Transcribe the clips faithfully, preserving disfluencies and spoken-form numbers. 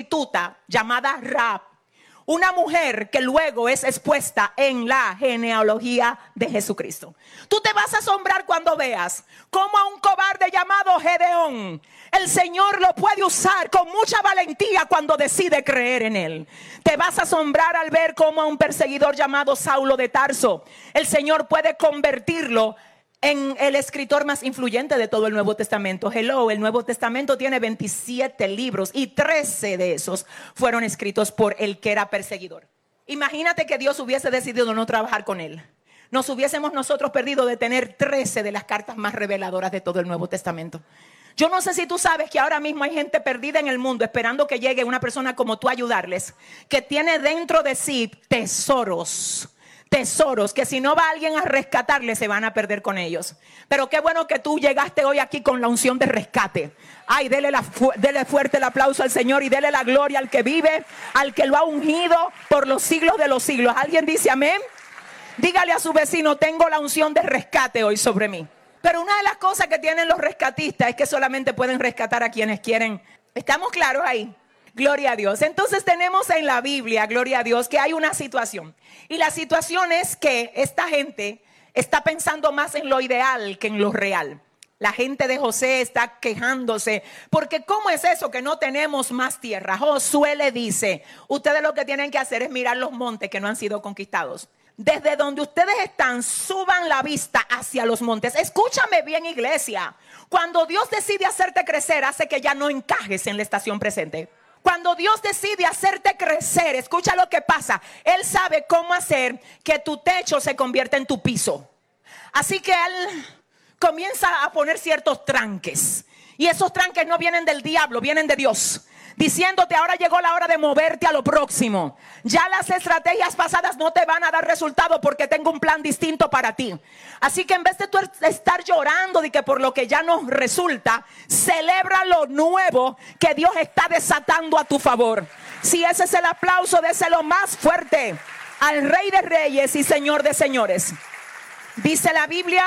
prostituta llamada Rahab, una mujer que luego es expuesta en la genealogía de Jesucristo. Tú te vas a asombrar cuando veas cómo a un cobarde llamado Gedeón, el Señor lo puede usar con mucha valentía cuando decide creer en él. Te vas a asombrar al ver cómo a un perseguidor llamado Saulo de Tarso, el Señor puede convertirlo en el escritor más influyente de todo el Nuevo Testamento. Hello, el Nuevo Testamento tiene veintisiete libros y trece de esos fueron escritos por el que era perseguidor. Imagínate que Dios hubiese decidido no trabajar con él. Nos hubiésemos nosotros perdido de tener trece de las cartas más reveladoras de todo el Nuevo Testamento. Yo no sé si tú sabes que ahora mismo hay gente perdida en el mundo esperando que llegue una persona como tú a ayudarles, que tiene dentro de sí tesoros. Tesoros que si no va alguien a rescatarles se van a perder con ellos. Pero qué bueno que tú llegaste hoy aquí con la unción de rescate. Ay, dele, la fu- dele fuerte el aplauso al Señor y dele la gloria al que vive, al que lo ha ungido por los siglos de los siglos. ¿Alguien dice amén? Dígale a su vecino: tengo la unción de rescate hoy sobre mí. Pero una de las cosas que tienen los rescatistas es que solamente pueden rescatar a quienes quieren. ¿Estamos claros ahí? Gloria a Dios. Entonces tenemos en la Biblia, gloria a Dios, que hay una situación. Y la situación es que esta gente está pensando más en lo ideal que en lo real. La gente de José está quejándose porque ¿cómo es eso que no tenemos más tierra? Josué le dice: ustedes lo que tienen que hacer es mirar los montes que no han sido conquistados. Desde donde ustedes están, suban la vista hacia los montes. Escúchame bien, iglesia. Cuando Dios decide hacerte crecer, hace que ya no encajes en la estación presente. Cuando Dios decide hacerte crecer, escucha lo que pasa. Él sabe cómo hacer que tu techo se convierta en tu piso. Así que Él comienza a poner ciertos tranques. Y esos tranques no vienen del diablo, vienen de Dios. Diciéndote: ahora llegó la hora de moverte a lo próximo. Ya las estrategias pasadas no te van a dar resultado porque tengo un plan distinto para ti. Así que en vez de tú estar llorando de que por lo que ya no resulta, celebra lo nuevo que Dios está desatando a tu favor. Si ese es el aplauso, déselo más fuerte al Rey de Reyes y Señor de Señores. Dice la Biblia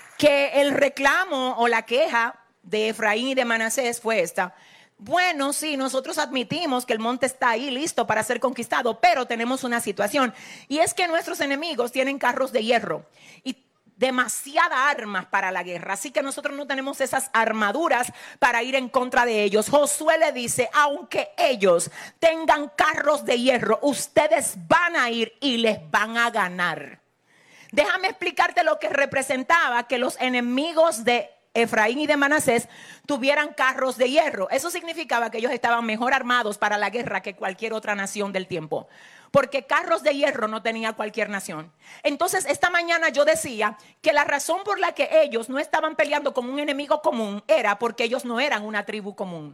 que el reclamo o la queja de Efraín y de Manasés fue esta: bueno, sí, nosotros admitimos que el monte está ahí listo para ser conquistado, pero tenemos una situación, y es que nuestros enemigos tienen carros de hierro y demasiadas armas para la guerra, así que nosotros no tenemos esas armaduras para ir en contra de ellos. Josué le dice: aunque ellos tengan carros de hierro, ustedes van a ir y les van a ganar. Déjame explicarte lo que representaba que los enemigos de Efraín y de Manasés tuvieran carros de hierro. Eso significaba que ellos estaban mejor armados para la guerra que cualquier otra nación del tiempo, porque carros de hierro no tenía cualquier nación. Entonces esta mañana yo decía que la razón por la que ellos no estaban peleando con un enemigo común era porque ellos no eran una tribu común.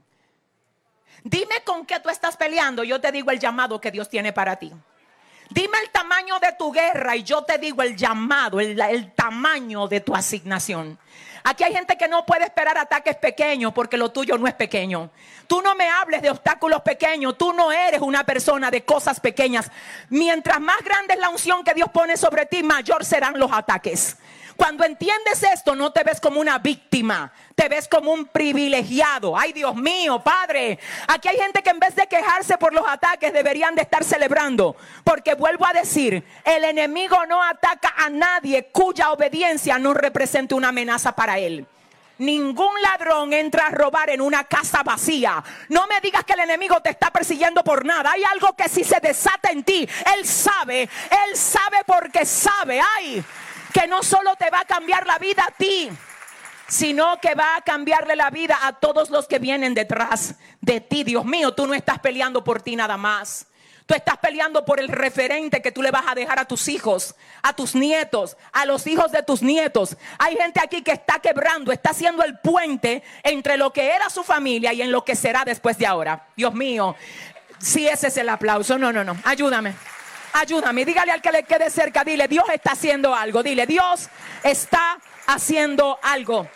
Dime con qué tú estás peleando, yo te digo el llamado que Dios tiene para ti. Dime el tamaño de tu guerra y yo te digo el llamado, el, el tamaño de tu asignación. Aquí hay gente que no puede esperar ataques pequeños porque lo tuyo no es pequeño. Tú no me hables de obstáculos pequeños. Tú no eres una persona de cosas pequeñas. Mientras más grande es la unción que Dios pone sobre ti, mayor serán los ataques. Cuando entiendes esto, no te ves como una víctima, te ves como un privilegiado. Ay, Dios mío, Padre, aquí hay gente que en vez de quejarse por los ataques deberían de estar celebrando, porque vuelvo a decir, el enemigo no ataca a nadie cuya obediencia no represente una amenaza para él. Ningún ladrón entra a robar en una casa vacía. No me digas que el enemigo te está persiguiendo por nada. Hay algo que si se desata en ti, él sabe, él sabe porque sabe, ay, que no solo te va a cambiar la vida a ti, sino que va a cambiarle la vida a todos los que vienen detrás de ti. Dios mío, tú no estás peleando por ti nada más. Tú estás peleando por el referente que tú le vas a dejar a tus hijos, a tus nietos, a los hijos de tus nietos. Hay gente aquí que está quebrando, está haciendo el puente entre lo que era su familia y en lo que será después de ahora. Dios mío, si ese es el aplauso, no, no, no, ayúdame. Ayúdame, dígale al que le quede cerca, dile, Dios está haciendo algo, dile, Dios está haciendo algo.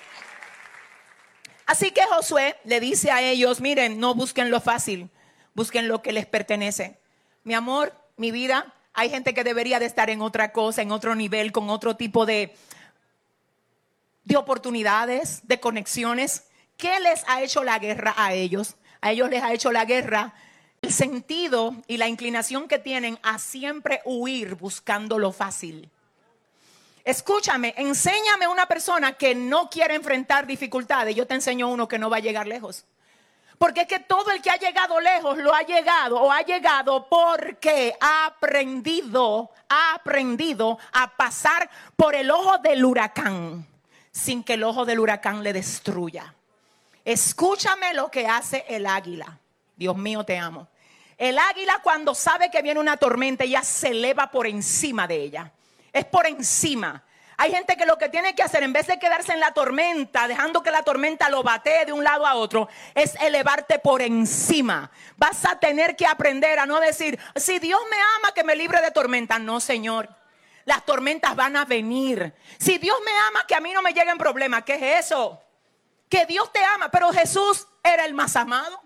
Así que Josué le dice a ellos, miren, no busquen lo fácil, busquen lo que les pertenece. Mi amor, mi vida, hay gente que debería de estar en otra cosa, en otro nivel, con otro tipo de, de oportunidades, de conexiones. ¿Qué les ha hecho la guerra a ellos? A ellos les ha hecho la guerra el el sentido y la inclinación que tienen a siempre huir buscando lo fácil. Escúchame, enséñame a una persona que no quiere enfrentar dificultades. Yo te enseño uno que no va a llegar lejos. Porque es que todo el que ha llegado lejos lo ha llegado o ha llegado porque ha aprendido, ha aprendido a pasar por el ojo del huracán sin que el ojo del huracán le destruya. Escúchame lo que hace el águila. Dios mío, te amo. El águila, cuando sabe que viene una tormenta, ella se eleva por encima de ella. Es por encima. Hay gente que lo que tiene que hacer, en vez de quedarse en la tormenta, dejando que la tormenta lo batee de un lado a otro, es elevarte por encima. Vas a tener que aprender a no decir, si Dios me ama, que me libre de tormentas. No, Señor. Las tormentas van a venir. Si Dios me ama, que a mí no me lleguen problemas. ¿Qué es eso? Que Dios te ama. Pero Jesús era el más amado.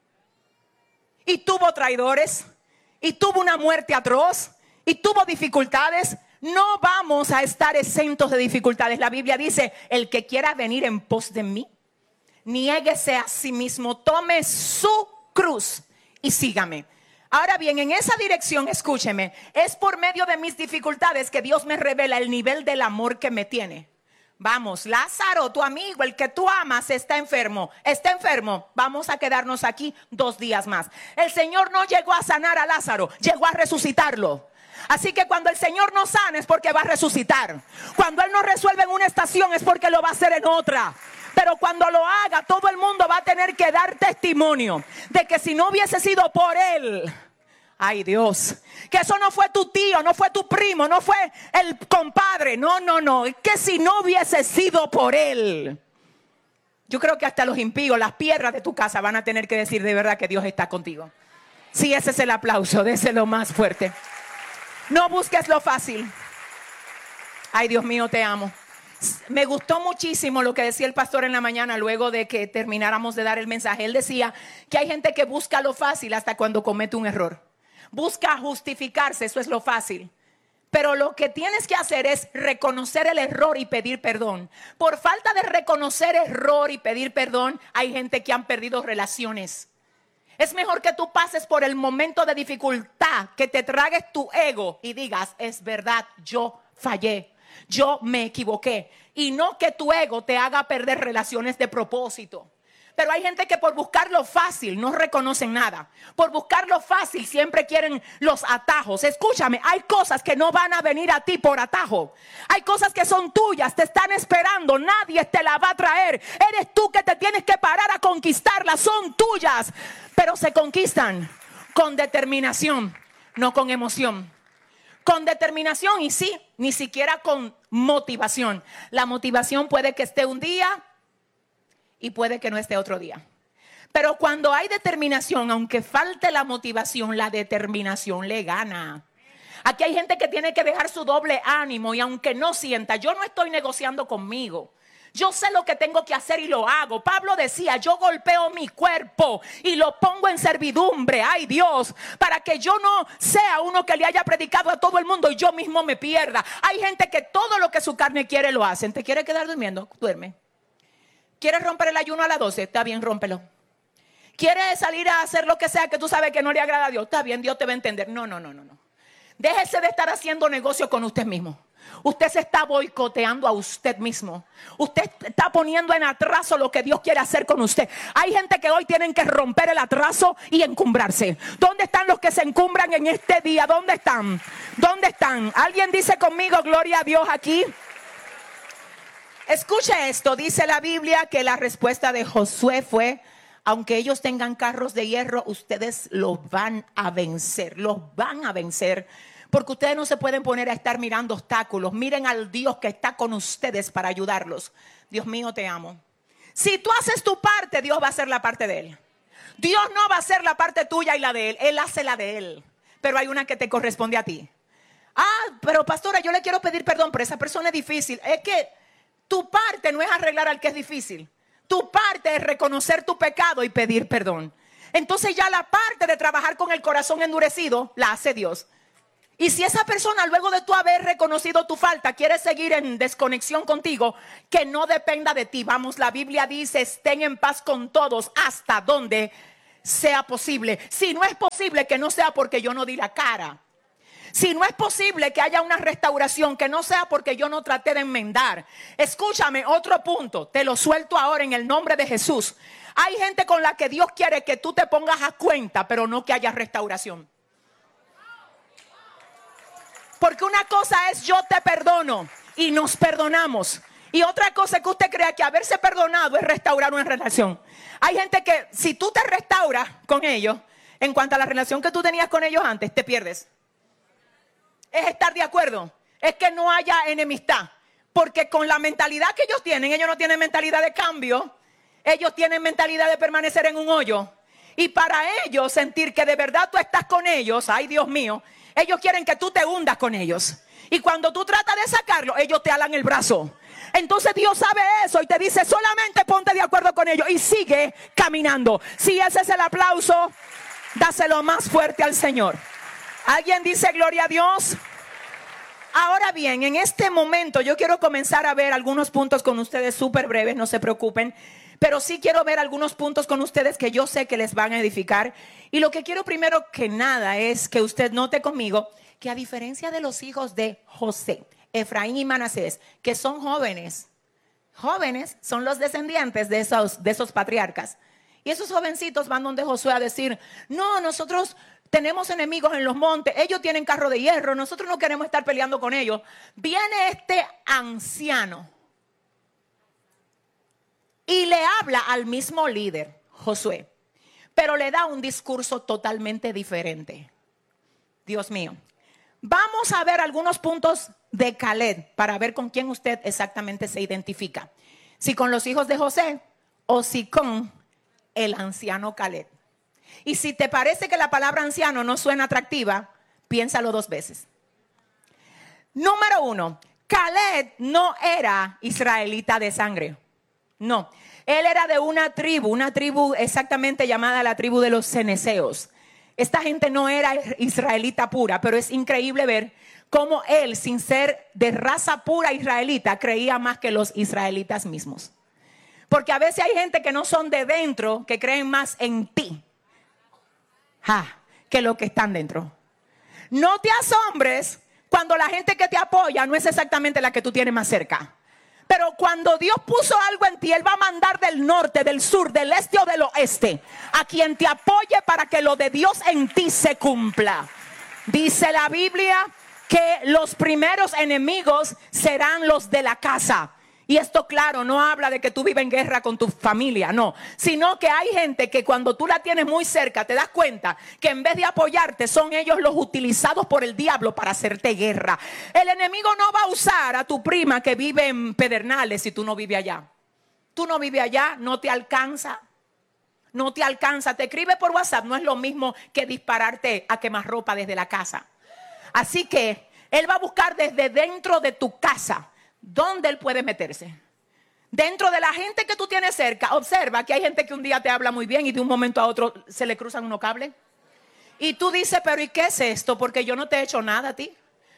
Y tuvo traidores. Y tuvo una muerte atroz. Y tuvo dificultades. No vamos a estar exentos de dificultades. La Biblia dice, el que quiera venir en pos de mí, niéguese a sí mismo, tome su cruz y sígame. Ahora bien, en esa dirección, escúcheme, es por medio de mis dificultades que Dios me revela el nivel del amor que me tiene. Vamos, Lázaro, tu amigo, el que tú amas, está enfermo. Está enfermo. Vamos a quedarnos aquí dos días más. El Señor no llegó a sanar a Lázaro, llegó a resucitarlo. Así que cuando el Señor no sana es porque va a resucitar. Cuando Él no resuelve en una estación es porque lo va a hacer en otra. Pero cuando lo haga, todo el mundo va a tener que dar testimonio de que si no hubiese sido por Él, ay Dios, que eso no fue tu tío, no fue tu primo, no fue el compadre, no, no, no, es que si no hubiese sido por Él. Yo creo que hasta los impíos, las piedras de tu casa van a tener que decir de verdad que Dios está contigo. Sí, ese es el aplauso, déselo más fuerte. No busques lo fácil. Ay, Dios mío, te amo. Me gustó muchísimo lo que decía el pastor en la mañana luego de que termináramos de dar el mensaje. Él decía que hay gente que busca lo fácil hasta cuando comete un error. Busca justificarse, eso es lo fácil. Pero lo que tienes que hacer es reconocer el error y pedir perdón. Por falta de reconocer error y pedir perdón, hay gente que han perdido relaciones. Es mejor que tú pases por el momento de dificultad, que te tragues tu ego y digas, es verdad, yo fallé, yo me equivoqué. Y no que tu ego te haga perder relaciones de propósito. Pero hay gente que por buscar lo fácil no reconocen nada. Por buscar lo fácil siempre quieren los atajos. Escúchame, hay cosas que no van a venir a ti por atajo. Hay cosas que son tuyas, te están esperando, nadie te las va a traer. Eres tú que te tienes que parar a conquistarlas, son tuyas. Pero se conquistan con determinación, no con emoción. Con determinación y sí, ni siquiera con motivación. La motivación puede que esté un día y puede que no esté otro día. Pero cuando hay determinación, aunque falte la motivación, la determinación le gana. Aquí hay gente que tiene que dejar su doble ánimo y aunque no sienta, yo no estoy negociando conmigo. Yo sé lo que tengo que hacer y lo hago. Pablo decía, yo golpeo mi cuerpo y lo pongo en servidumbre. Ay Dios, para que yo no sea uno que le haya predicado a todo el mundo y yo mismo me pierda. Hay gente que todo lo que su carne quiere lo hacen. ¿Te quiere quedar durmiendo? Duerme. ¿Quieres romper el ayuno a las doce? Está bien, rómpelo. ¿Quieres salir a hacer lo que sea que tú sabes que no le agrada a Dios? Está bien, Dios te va a entender. No, no, no, no, no. Déjese de estar haciendo negocio con usted mismo. Usted se está boicoteando a usted mismo. Usted está poniendo en atraso lo que Dios quiere hacer con usted. Hay gente que hoy tienen que romper el atraso y encumbrarse. ¿Dónde están los que se encumbran en este día? ¿Dónde están? ¿Dónde están? ¿Alguien dice conmigo gloria a Dios aquí? Escuche esto, dice la Biblia que la respuesta de Josué fue, aunque ellos tengan carros de hierro, ustedes los van a vencer, los van a vencer. Porque ustedes no se pueden poner a estar mirando obstáculos. Miren al Dios que está con ustedes para ayudarlos. Dios mío, te amo. Si tú haces tu parte, Dios va a hacer la parte de Él. Dios no va a hacer la parte tuya y la de Él. Él hace la de Él. Pero hay una que te corresponde a ti. Ah, pero pastora, yo le quiero pedir perdón, pero esa persona es difícil. Es que tu parte no es arreglar al que es difícil. Tu parte es reconocer tu pecado y pedir perdón. Entonces ya la parte de trabajar con el corazón endurecido la hace Dios. Y si esa persona luego de tú haber reconocido tu falta quiere seguir en desconexión contigo, que no dependa de ti. Vamos, la Biblia dice, estén en paz con todos hasta donde sea posible. Si no es posible, que no sea porque yo no di la cara. Si no es posible que haya una restauración, que no sea porque yo no traté de enmendar. Escúchame, otro punto, te lo suelto ahora en el nombre de Jesús. Hay gente con la que Dios quiere que tú te pongas a cuenta, pero no que haya restauración. Porque una cosa es yo te perdono y nos perdonamos. Y otra cosa es que usted crea que haberse perdonado es restaurar una relación. Hay gente que si tú te restauras con ellos, en cuanto a la relación que tú tenías con ellos antes, te pierdes. Es estar de acuerdo, es que no haya enemistad, porque con la mentalidad que ellos tienen, ellos no tienen mentalidad de cambio, ellos tienen mentalidad de permanecer en un hoyo, y para ellos sentir que de verdad tú estás con ellos, ay Dios mío, ellos quieren que tú te hundas con ellos, y cuando tú tratas de sacarlo, ellos te alan el brazo. Entonces Dios sabe eso y te dice solamente ponte de acuerdo con ellos y sigue caminando. Si ese es el aplauso, dáselo más fuerte al Señor. ¿Alguien dice gloria a Dios? Ahora bien, en este momento yo quiero comenzar a ver algunos puntos con ustedes súper breves, no se preocupen. Pero sí quiero ver algunos puntos con ustedes que yo sé que les van a edificar. Y lo que quiero primero que nada es que usted note conmigo que a diferencia de los hijos de José, Efraín y Manasés, que son jóvenes, jóvenes son los descendientes de esos, de esos patriarcas. Y esos jovencitos van donde Josué a decir, no, nosotros tenemos enemigos en los montes, ellos tienen carro de hierro, nosotros no queremos estar peleando con ellos. Viene este anciano y le habla al mismo líder, Josué, pero le da un discurso totalmente diferente. Dios mío. Vamos a ver algunos puntos de Caleb para ver con quién usted exactamente se identifica. Si con los hijos de José o si con el anciano Caleb. Y si te parece que la palabra anciano no suena atractiva, piénsalo dos veces. Número uno, Caleb no era israelita de sangre. No, él era de una tribu, una tribu exactamente llamada la tribu de los ceneseos. Esta gente no era israelita pura, pero es increíble ver cómo él, sin ser de raza pura israelita, creía más que los israelitas mismos. Porque a veces hay gente que no son de dentro, que creen más en ti ja, que lo que están dentro. No te asombres cuando la gente que te apoya no es exactamente la que tú tienes más cerca. Pero cuando Dios puso algo en ti, Él va a mandar del norte, del sur, del este o del oeste a quien te apoye para que lo de Dios en ti se cumpla. Dice la Biblia que los primeros enemigos serán los de la casa. Y esto, claro, no habla de que tú vives en guerra con tu familia, no. Sino que hay gente que cuando tú la tienes muy cerca te das cuenta que en vez de apoyarte son ellos los utilizados por el diablo para hacerte guerra. El enemigo no va a usar a tu prima que vive en Pedernales si tú no vives allá. Tú no vives allá, no te alcanza. No te alcanza. Te escribe por WhatsApp, no es lo mismo que dispararte a quemarropa desde la casa. Así que él va a buscar desde dentro de tu casa ¿dónde él puede meterse? Dentro de la gente que tú tienes cerca. Observa que hay gente que un día te habla muy bien y de un momento a otro se le cruzan unos cables. Y tú dices, pero ¿y qué es esto? Porque yo no te he hecho nada a ti.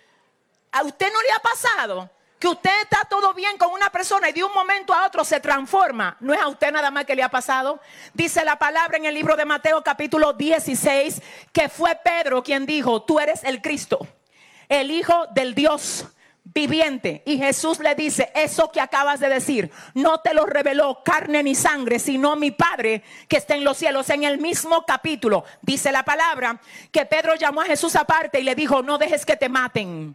¿A usted no le ha pasado que usted está todo bien con una persona y de un momento a otro se transforma? No es a usted nada más que le ha pasado. Dice la palabra en el libro de Mateo capítulo dieciséis que fue Pedro quien dijo, tú eres el Cristo, el Hijo del Dios viviente. Y Jesús le dice, eso que acabas de decir no te lo reveló carne ni sangre, sino mi Padre que está en los cielos. En el mismo capítulo dice la palabra que Pedro llamó a Jesús aparte y le dijo, no dejes que te maten.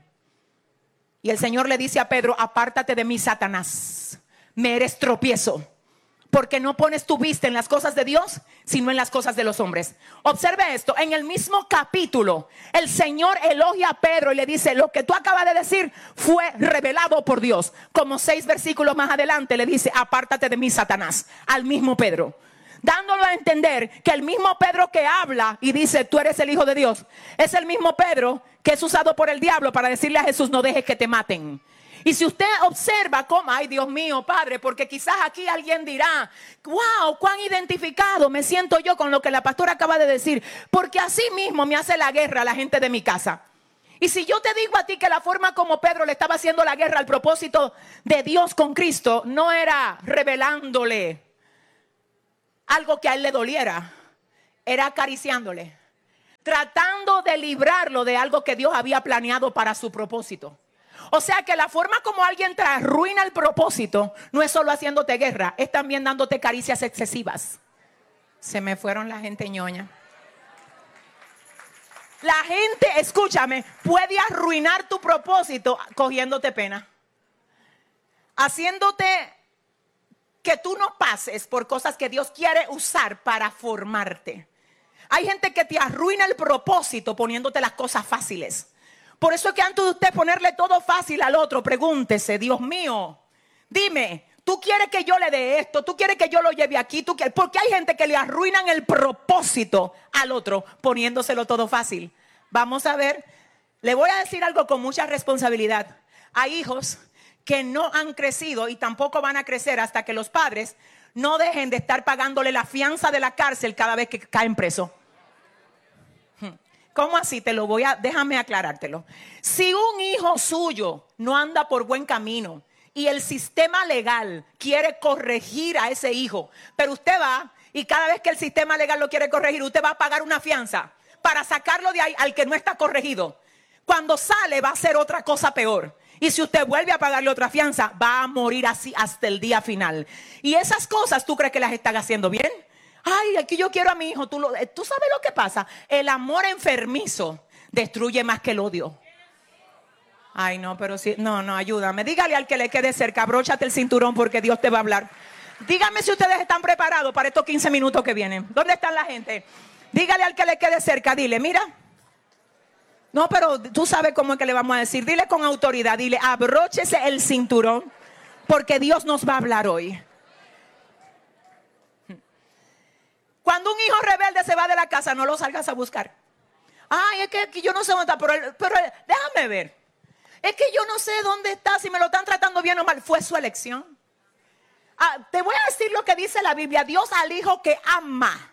Y el Señor le dice a Pedro, apártate de mí, Satanás, me eres tropiezo, porque no pones tu vista en las cosas de Dios, sino en las cosas de los hombres. Observe esto, en el mismo capítulo, el Señor elogia a Pedro y le dice, lo que tú acabas de decir fue revelado por Dios. Como seis versículos más adelante le dice, apártate de mí, Satanás, al mismo Pedro. Dándolo a entender que el mismo Pedro que habla y dice, tú eres el Hijo de Dios, es el mismo Pedro que es usado por el diablo para decirle a Jesús, no dejes que te maten. Y si usted observa cómo, ay Dios mío, Padre, porque quizás aquí alguien dirá, wow, cuán identificado me siento yo con lo que la pastora acaba de decir, porque así mismo me hace la guerra a la gente de mi casa. Y si yo te digo a ti que la forma como Pedro le estaba haciendo la guerra al propósito de Dios con Cristo, no era revelándole algo que a él le doliera, era acariciándole, tratando de librarlo de algo que Dios había planeado para su propósito. O sea que la forma como alguien te arruina el propósito no es solo haciéndote guerra, es también dándote caricias excesivas. Se me fueron la gente ñoña. La gente, escúchame, puede arruinar tu propósito cogiéndote pena, haciéndote que tú no pases por cosas que Dios quiere usar para formarte. Hay gente que te arruina el propósito poniéndote las cosas fáciles. Por eso es que antes de usted ponerle todo fácil al otro, pregúntese, Dios mío, dime, tú quieres que yo le dé esto, tú quieres que yo lo lleve aquí, tú quieres, porque hay gente que le arruinan el propósito al otro poniéndoselo todo fácil. Vamos a ver, le voy a decir algo con mucha responsabilidad. Hay hijos que no han crecido y tampoco van a crecer hasta que los padres no dejen de estar pagándole la fianza de la cárcel cada vez que caen presos. ¿Cómo así? Te lo voy a, déjame aclarártelo. Si un hijo suyo no anda por buen camino y el sistema legal quiere corregir a ese hijo, pero usted va y cada vez que el sistema legal lo quiere corregir, usted va a pagar una fianza para sacarlo de ahí al que no está corregido. Cuando sale va a ser otra cosa peor. Y si usted vuelve a pagarle otra fianza, va a morir así hasta el día final. Y esas cosas, ¿tú crees que las están haciendo bien? Ay, aquí yo quiero a mi hijo. ¿Tú, lo, ¿Tú sabes lo que pasa? El amor enfermizo destruye más que el odio. Ay, no, pero sí, no, no, ayúdame. Dígale al que le quede cerca, abróchate el cinturón porque Dios te va a hablar. Dígame si ustedes están preparados para estos quince minutos que vienen. ¿Dónde están la gente? Dígale al que le quede cerca, dile, mira. No, pero tú sabes cómo es que le vamos a decir. Dile con autoridad, dile, abróchese el cinturón porque Dios nos va a hablar hoy. Cuando un hijo rebelde se va de la casa, no lo salgas a buscar. Ay, es que aquí yo no sé dónde está, pero, pero déjame ver. Es que yo no sé dónde está, si me lo están tratando bien o mal. Fue su elección. Ah, te voy a decir lo que dice la Biblia. Dios al hijo que ama,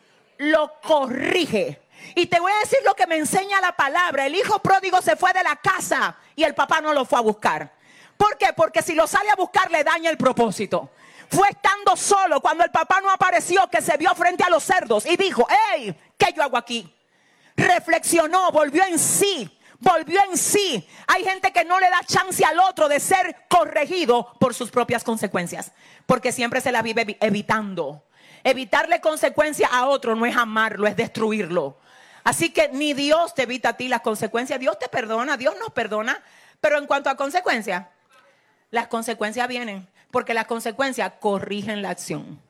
lo corrige. Y te voy a decir lo que me enseña la palabra. El hijo pródigo se fue de la casa y el papá no lo fue a buscar. ¿Por qué? Porque si lo sale a buscar le daña el propósito. Fue estando solo cuando el papá no apareció que se vio frente a los cerdos y dijo, hey, ¿qué yo hago aquí? Reflexionó, volvió en sí, volvió en sí. Hay gente que no le da chance al otro de ser corregido por sus propias consecuencias, porque siempre se la vive evitando. Evitarle consecuencias a otro no es amarlo, es destruirlo. Así que ni Dios te evita a ti las consecuencias. Dios te perdona, Dios nos perdona. Pero en cuanto a consecuencias, las consecuencias vienen porque las consecuencias corrigen la acción.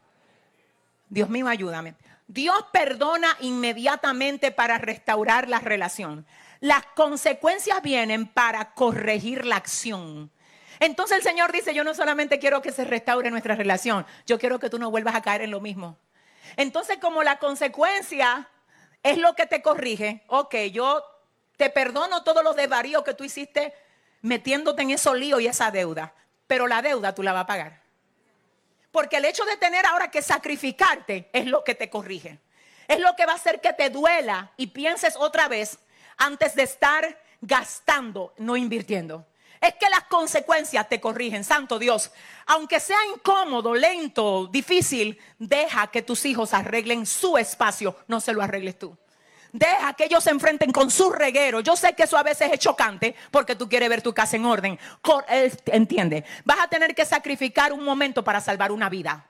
Dios mío, ayúdame. Dios perdona inmediatamente para restaurar la relación. Las consecuencias vienen para corregir la acción. Entonces el Señor dice, yo no solamente quiero que se restaure nuestra relación, yo quiero que tú no vuelvas a caer en lo mismo. Entonces, como la consecuencia es lo que te corrige, ok, yo te perdono todos los desvaríos que tú hiciste metiéndote en esos líos y esa deuda, pero la deuda tú la vas a pagar. Porque el hecho de tener ahora que sacrificarte es lo que te corrige. Es lo que va a hacer que te duela y pienses otra vez antes de estar gastando, no invirtiendo. Es que las consecuencias te corrigen, santo Dios. Aunque sea incómodo, lento, difícil, deja que tus hijos arreglen su espacio, no se lo arregles tú. Deja que ellos se enfrenten con su reguero. Yo sé que eso a veces es chocante porque tú quieres ver tu casa en orden. Entiende, vas a tener que sacrificar un momento para salvar una vida.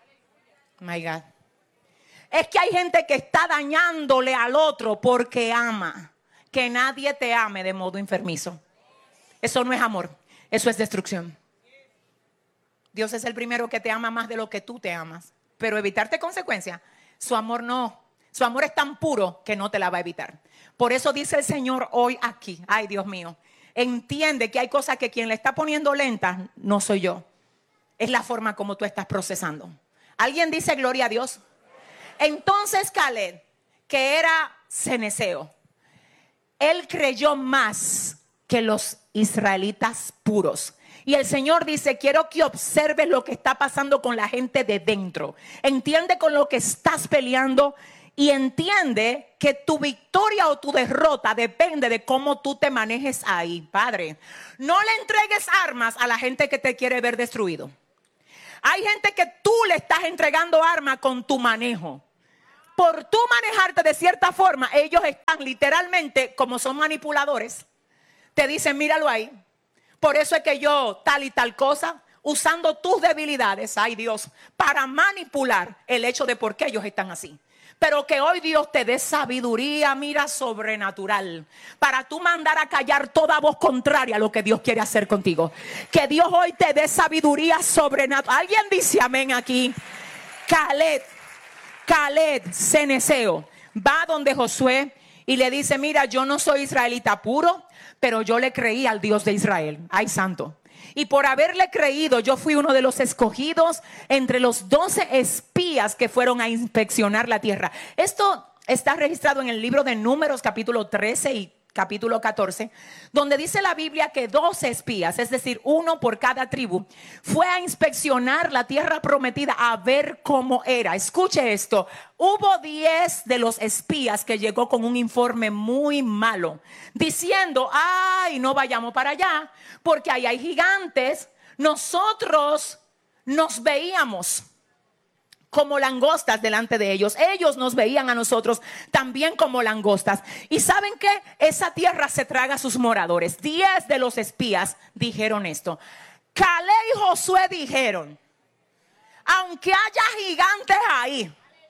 My God. Es que hay gente que está dañándole al otro porque ama. Que nadie te ame de modo enfermizo. Eso no es amor, eso es destrucción. Dios es el primero que te ama más de lo que tú te amas. Pero evitarte consecuencias, su amor no. Su amor es tan puro que no te la va a evitar. Por eso dice el Señor hoy aquí, ay Dios mío, entiende que hay cosas que quien le está poniendo lentas no soy yo. Es la forma como tú estás procesando. ¿Alguien dice gloria a Dios? Entonces Caleb, que era ceneceo, él creyó más que los israelitas puros. Y el Señor dice, quiero que observes lo que está pasando con la gente de dentro. Entiende con lo que estás peleando y entiende que tu victoria o tu derrota depende de cómo tú te manejes ahí, Padre. No le entregues armas a la gente que te quiere ver destruido. Hay gente que tú le estás entregando armas con tu manejo. por tú manejarte de cierta forma, ellos están literalmente, como son manipuladores, te dicen, míralo ahí. Por eso es que yo tal y tal cosa, usando tus debilidades, ay Dios, para manipular el hecho de por qué ellos están así. Pero que hoy Dios te dé sabiduría, mira, sobrenatural, para tú mandar a callar toda voz contraria a lo que Dios quiere hacer contigo. Que Dios hoy te dé sabiduría sobrenatural. Alguien dice amén aquí. Caleb, Caleb, ceneseo, va donde Josué y le dice, mira, yo no soy israelita puro, pero yo le creí al Dios de Israel. Ay, santo. Y por haberle creído, yo fui uno de los escogidos entre los doce espías que fueron a inspeccionar la tierra. Esto está registrado en el libro de Números, capítulo trece y capítulo catorce, donde dice la Biblia que doce espías, es decir, uno por cada tribu, fue a inspeccionar la tierra prometida a ver cómo era. Escuche esto, hubo diez de los espías que llegó con un informe muy malo, diciendo, ay, no vayamos para allá, porque ahí hay gigantes. Nosotros nos veíamos como langostas delante de ellos. Ellos nos veían a nosotros también como langostas. Y ¿saben qué? Esa tierra se traga a sus moradores. Diez de los espías dijeron esto. Caleb y Josué dijeron, aunque haya gigantes ahí,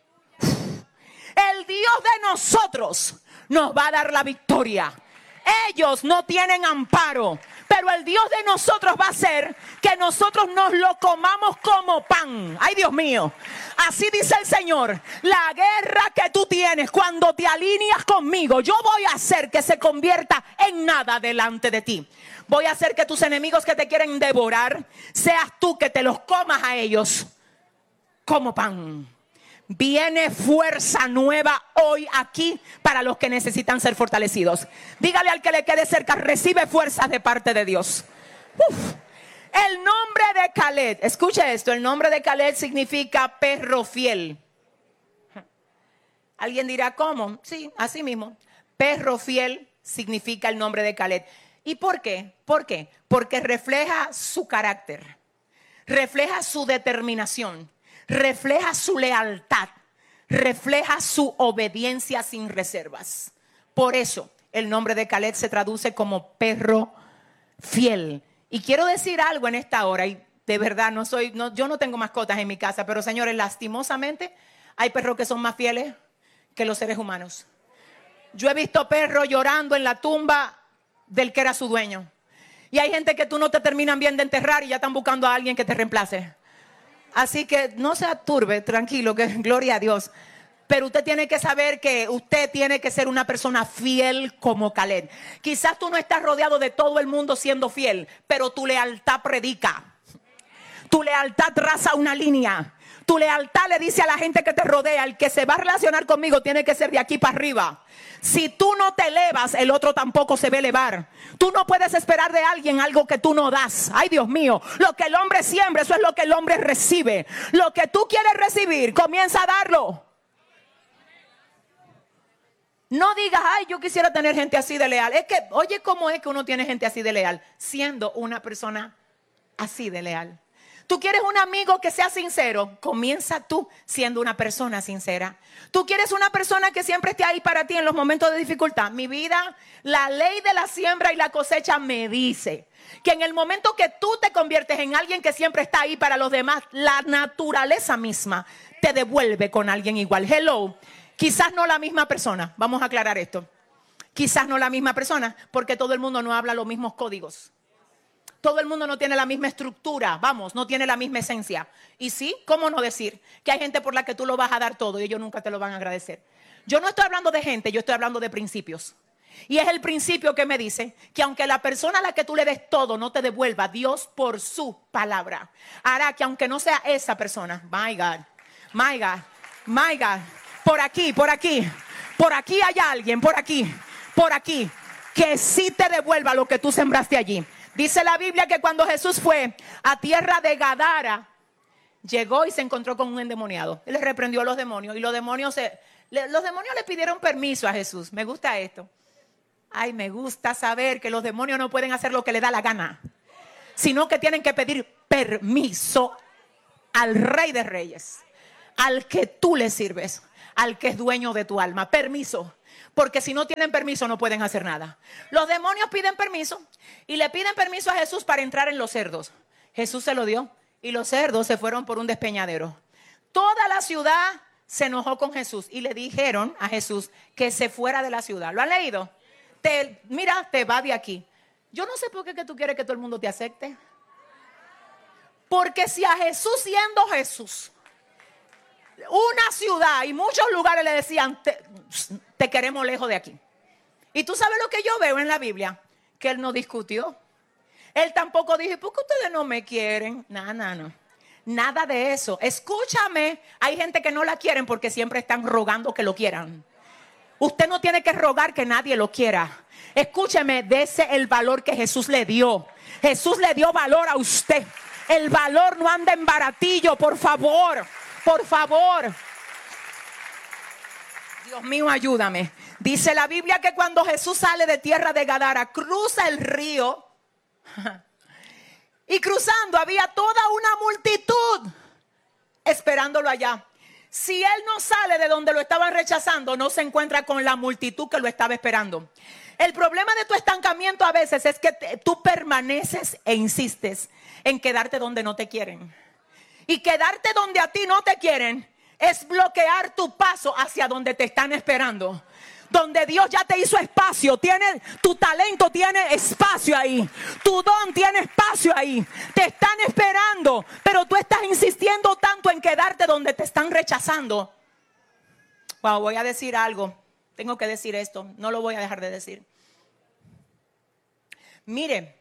el Dios de nosotros nos va a dar la victoria. Ellos no tienen amparo, pero el Dios de nosotros va a hacer que nosotros nos lo comamos como pan. Ay, Dios mío. Así dice el Señor. La guerra que tú tienes, cuando te alineas conmigo, yo voy a hacer que se convierta en nada delante de ti. Voy a hacer que tus enemigos que te quieren devorar, seas tú que te los comas a ellos como pan. Viene fuerza nueva hoy aquí para los que necesitan ser fortalecidos. Dígale al que le quede cerca, recibe fuerzas de parte de Dios. Uf. El nombre de Caleb, escuche esto, el nombre de Caleb significa perro fiel. Alguien dirá, ¿cómo? Sí, así mismo. Perro fiel significa el nombre de Caleb. ¿Y por qué? ¿Por qué? Porque refleja su carácter, refleja su determinación, refleja su lealtad, refleja su obediencia sin reservas. Por eso el nombre de Caleb se traduce como perro fiel. Y quiero decir algo en esta hora, y de verdad no soy, no, yo no tengo mascotas en mi casa, pero señores, lastimosamente hay perros que son más fieles que los seres humanos. Yo he visto perros llorando en la tumba del que era su dueño. Y hay gente que tú no te terminan bien de enterrar y ya están buscando a alguien que te reemplace. Así que no se aturbe, tranquilo, que gloria a Dios. Pero usted tiene que saber que usted tiene que ser una persona fiel como Caleb. Quizás tú no estás rodeado de todo el mundo siendo fiel, pero tu lealtad predica. Tu lealtad traza una línea. Tu lealtad le dice a la gente que te rodea, el que se va a relacionar conmigo tiene que ser de aquí para arriba. Si tú no te elevas, el otro tampoco se va a elevar. Tú no puedes esperar de alguien algo que tú no das. Ay, Dios mío, lo que el hombre siembra, eso es lo que el hombre recibe. Lo que tú quieres recibir, comienza a darlo. No digas, ay, yo quisiera tener gente así de leal. Es que, oye, ¿cómo es que uno tiene gente así de leal? Siendo una persona así de leal. Tú quieres un amigo que sea sincero, comienza tú siendo una persona sincera. Tú quieres una persona que siempre esté ahí para ti en los momentos de dificultad. Mi vida, la ley de la siembra y la cosecha me dice que en el momento que tú te conviertes en alguien que siempre está ahí para los demás, la naturaleza misma te devuelve con alguien igual. Hello. Quizás no la misma persona, vamos a aclarar esto. Quizás no la misma persona, porque todo el mundo no habla los mismos códigos. Todo el mundo no tiene la misma estructura, vamos, no tiene la misma esencia. Y sí, ¿cómo no decir que hay gente por la que tú lo vas a dar todo y ellos nunca te lo van a agradecer? Yo no estoy hablando de gente, yo estoy hablando de principios. Y es el principio que me dice que aunque la persona a la que tú le des todo no te devuelva, Dios por su palabra hará que aunque no sea esa persona, my God, my God, my God, por aquí, por aquí, por aquí hay alguien, por aquí, por aquí, que sí te devuelva lo que tú sembraste allí. Dice la Biblia que cuando Jesús fue a tierra de Gadara, llegó y se encontró con un endemoniado. Él le reprendió a los demonios y los demonios, se, le, los demonios le pidieron permiso a Jesús. Me gusta esto. Ay, me gusta saber que los demonios no pueden hacer lo que le da la gana, sino que tienen que pedir permiso al Rey de Reyes, al que tú le sirves, al que es dueño de tu alma. Permiso. Porque si no tienen permiso no pueden hacer nada. Los demonios piden permiso y le piden permiso a Jesús para entrar en los cerdos. Jesús se lo dio y los cerdos se fueron por un despeñadero. Toda la ciudad se enojó con Jesús y le dijeron a Jesús que se fuera de la ciudad. ¿Lo han leído? Te, mira, te va de aquí. Yo no sé por qué que tú quieres que todo el mundo te acepte. Porque si a Jesús, siendo Jesús, una ciudad y muchos lugares le decían, te, te queremos lejos de aquí. Y tú sabes lo que yo veo en la Biblia, que él no discutió. Él tampoco dijo, ¿por qué ustedes no me quieren? No, no, no. Nada de eso. Escúchame, hay gente que no la quieren porque siempre están rogando que lo quieran. Usted no tiene que rogar que nadie lo quiera. Escúcheme, dese el valor que Jesús le dio. Jesús le dio valor a usted. El valor no anda en baratillo, por favor. Por favor. Dios mío, ayúdame. Dice la Biblia que cuando Jesús sale de tierra de Gadara, cruza el río. Y cruzando había toda una multitud esperándolo allá. Si él no sale de donde lo estaban rechazando, no se encuentra con la multitud que lo estaba esperando. El problema de tu estancamiento a veces es que te, tú permaneces e insistes en quedarte donde no te quieren. Y quedarte donde a ti no te quieren es bloquear tu paso hacia donde te están esperando. Donde Dios ya te hizo espacio, tiene, tu talento tiene espacio ahí, tu don tiene espacio ahí, te están esperando, pero tú estás insistiendo tanto en quedarte donde te están rechazando. Wow, voy a decir algo, tengo que decir esto, no lo voy a dejar de decir. Mire,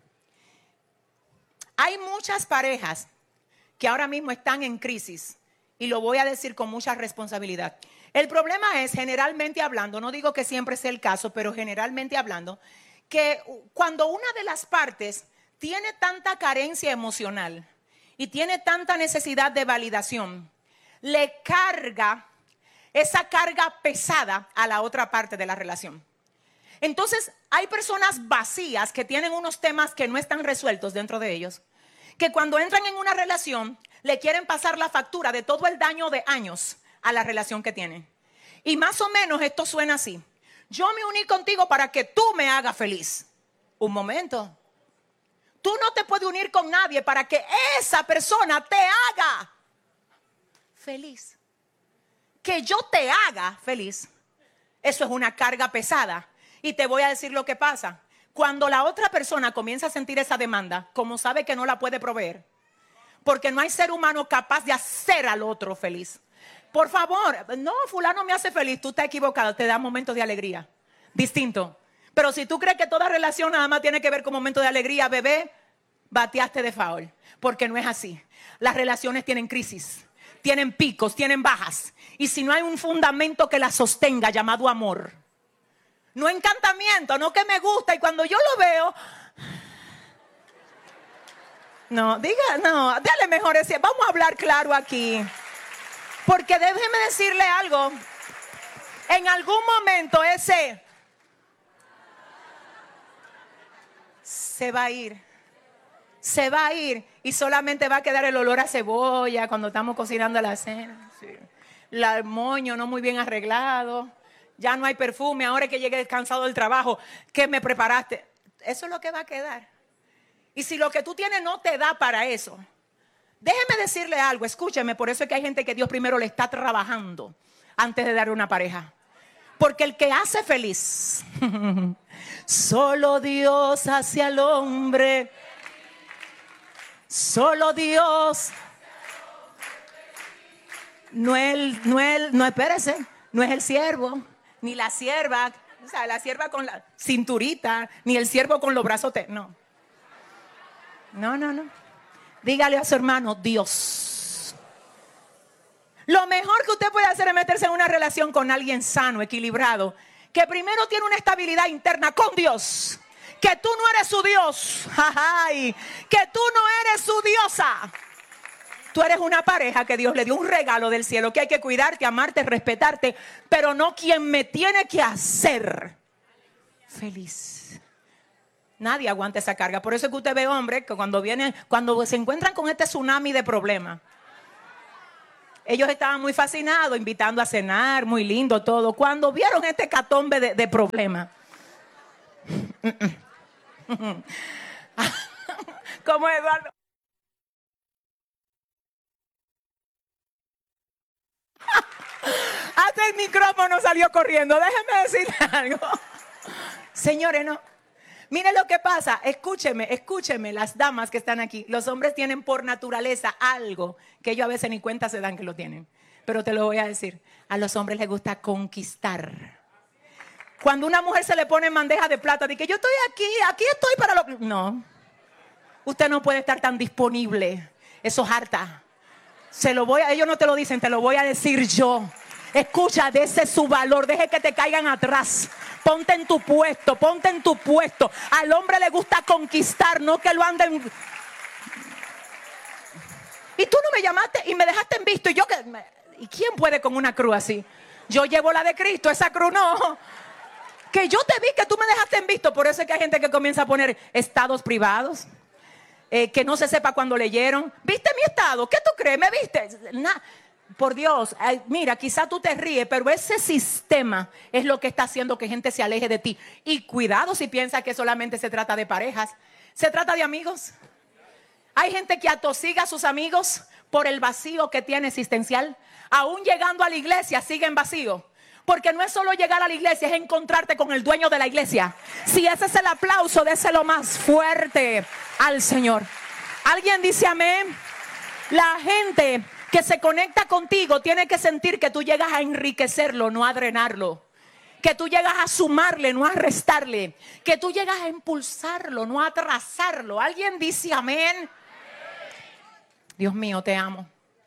hay muchas parejas que ahora mismo están en crisis y lo voy a decir con mucha responsabilidad. El problema es, generalmente hablando, no digo que siempre sea el caso, pero generalmente hablando, que cuando una de las partes tiene tanta carencia emocional y tiene tanta necesidad de validación, le carga esa carga pesada a la otra parte de la relación. Entonces, hay personas vacías que tienen unos temas que no están resueltos dentro de ellos, que cuando entran en una relación, le quieren pasar la factura de todo el daño de años a la relación que tienen. Y más o menos esto suena así: yo me uní contigo para que tú me hagas feliz. Un momento. Tú no te puedes unir con nadie para que esa persona te haga feliz. Que yo te haga feliz, eso es una carga pesada. Y te voy a decir lo que pasa. Cuando la otra persona comienza a sentir esa demanda, como sabe que no la puede proveer, porque no hay ser humano capaz de hacer al otro feliz. Por favor, no, fulano me hace feliz, tú estás equivocado, te da momentos de alegría, distinto. Pero si tú crees que toda relación nada más tiene que ver con momentos de alegría, bebé, bateaste de foul, porque no es así. Las relaciones tienen crisis, tienen picos, tienen bajas. Y si no hay un fundamento que las sostenga llamado amor, no encantamiento, no que me gusta y cuando yo lo veo, no, diga, no, dale mejor ese, vamos a hablar claro aquí. Porque déjeme decirle algo, en algún momento ese se va a ir, se va a ir y solamente va a quedar el olor a cebolla cuando estamos cocinando la cena, sí. La, el moño no muy bien arreglado, ya no hay perfume, ahora que llegué cansado del trabajo, ¿qué me preparaste? Eso es lo que va a quedar. Y si lo que tú tienes no te da para eso, déjeme decirle algo, escúcheme, por eso es que hay gente que Dios primero le está trabajando antes de darle una pareja. Porque el que hace feliz, solo Dios hace al hombre, solo Dios. No el, no el, no espérese, no es el siervo, ni la sierva, o sea, la sierva con la cinturita, ni el siervo con los brazos, te, no. No, no, no. Dígale a su hermano, Dios. Lo mejor que usted puede hacer es meterse en una relación con alguien sano, equilibrado, que primero tiene una estabilidad interna con Dios, que tú no eres su Dios, ay, que tú no eres su diosa. Tú eres una pareja que Dios le dio un regalo del cielo, que hay que cuidarte, amarte, respetarte, pero no quien me tiene que hacer feliz. Nadie aguanta esa carga. Por eso es que usted ve hombres que cuando vienen, cuando se encuentran con este tsunami de problemas, Ellos estaban muy fascinados, invitando a cenar, muy lindo todo. Cuando vieron este catombe de, de problemas. Como Eduardo. Hasta el micrófono salió corriendo. Déjenme decir algo. Señores, no. Miren lo que pasa. Escúcheme, escúcheme, las damas que están aquí. Los hombres tienen por naturaleza algo que ellos a veces ni cuenta se dan que lo tienen. Pero te lo voy a decir. A los hombres les gusta conquistar. Cuando una mujer se le pone en bandeja de plata, dice que yo estoy aquí, aquí estoy para lo... No. Usted no puede estar tan disponible. Eso es harta. Se lo voy a, ellos no te lo dicen, te lo voy a decir yo. Escucha, dese su valor, deje que te caigan atrás. Ponte en tu puesto, ponte en tu puesto. Al hombre le gusta conquistar, no que lo anden. Y tú no me llamaste y me dejaste en visto. Y yo que, ¿y quién puede con una cruz así? Yo llevo la de Cristo, esa cruz no. Que yo te vi, que tú me dejaste en visto. Por eso es que hay gente que comienza a poner estados privados. Eh, que no se sepa cuando leyeron. ¿Viste mi estado? ¿Qué tú crees? ¿Me viste? Nah. Por Dios, ay, mira, quizá tú te ríes, pero ese sistema es lo que está haciendo que gente se aleje de ti. Y cuidado si piensas que solamente se trata de parejas. Se trata de amigos. Hay gente que atosiga a sus amigos por el vacío que tiene existencial. Aún llegando a la iglesia siguen vacío. Porque no es solo llegar a la iglesia, es encontrarte con el dueño de la iglesia. Si ese es el aplauso, déselo más fuerte al Señor. ¿Alguien dice amén? La gente que se conecta contigo tiene que sentir que tú llegas a enriquecerlo, no a drenarlo. Que tú llegas a sumarle, no a restarle. Que tú llegas a impulsarlo, no a atrasarlo. ¿Alguien dice amén? Dios mío, te amo.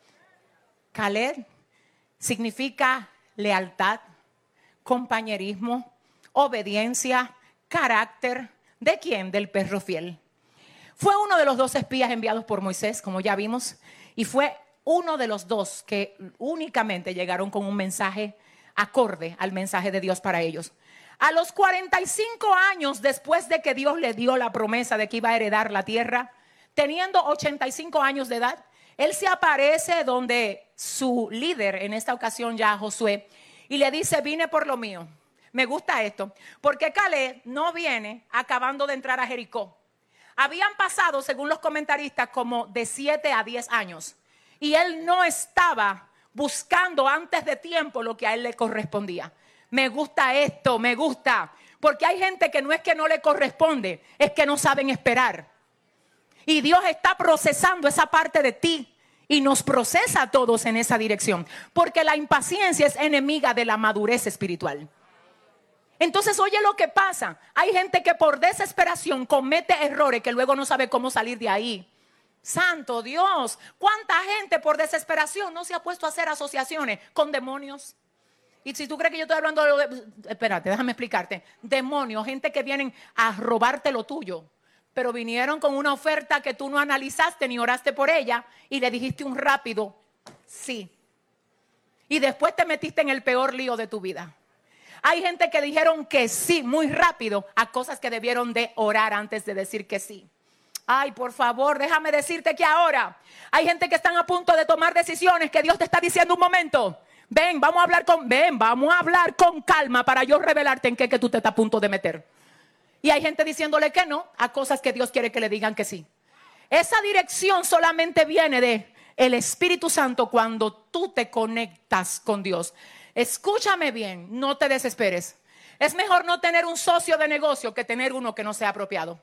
Caleb significa lealtad, compañerismo, obediencia, carácter. ¿De quién? Del perro fiel. Fue uno de los dos espías enviados por Moisés, como ya vimos, y fue uno de los dos que únicamente llegaron con un mensaje acorde al mensaje de Dios para ellos. A los cuarenta y cinco años después de que Dios le dio la promesa de que iba a heredar la tierra, teniendo ochenta y cinco años de edad, él se aparece donde su líder, en esta ocasión ya Josué, y le dice: vine por lo mío. Me gusta esto, porque Caleb no viene acabando de entrar a Jericó. Habían pasado, según los comentaristas, como de siete a diez años. Y él no estaba buscando antes de tiempo lo que a él le correspondía. Me gusta esto, me gusta. Porque hay gente que no es que no le corresponde, es que no saben esperar. Y Dios está procesando esa parte de ti y nos procesa a todos en esa dirección. Porque la impaciencia es enemiga de la madurez espiritual. Entonces, oye lo que pasa. Hay gente que por desesperación comete errores que luego no sabe cómo salir de ahí. Santo Dios, ¿cuánta gente por desesperación no se ha puesto a hacer asociaciones con demonios? Y si tú crees que yo estoy hablando de lo de... Espérate, déjame explicarte. Demonios, gente que vienen a robarte lo tuyo, pero vinieron con una oferta que tú no analizaste ni oraste por ella y le dijiste un rápido sí. Y después te metiste en el peor lío de tu vida. Hay gente que dijeron que sí muy rápido a cosas que debieron de orar antes de decir que sí. Ay, por favor, déjame decirte que ahora hay gente que están a punto de tomar decisiones que Dios te está diciendo un momento. Ven, vamos a hablar con, ven, vamos a hablar con calma para yo revelarte en qué que tú te estás a punto de meter. Y hay gente diciéndole que no a cosas que Dios quiere que le digan que sí. Esa dirección solamente viene de el Espíritu Santo cuando tú te conectas con Dios. Escúchame bien, no te desesperes. Es mejor no tener un socio de negocio que tener uno que no sea apropiado.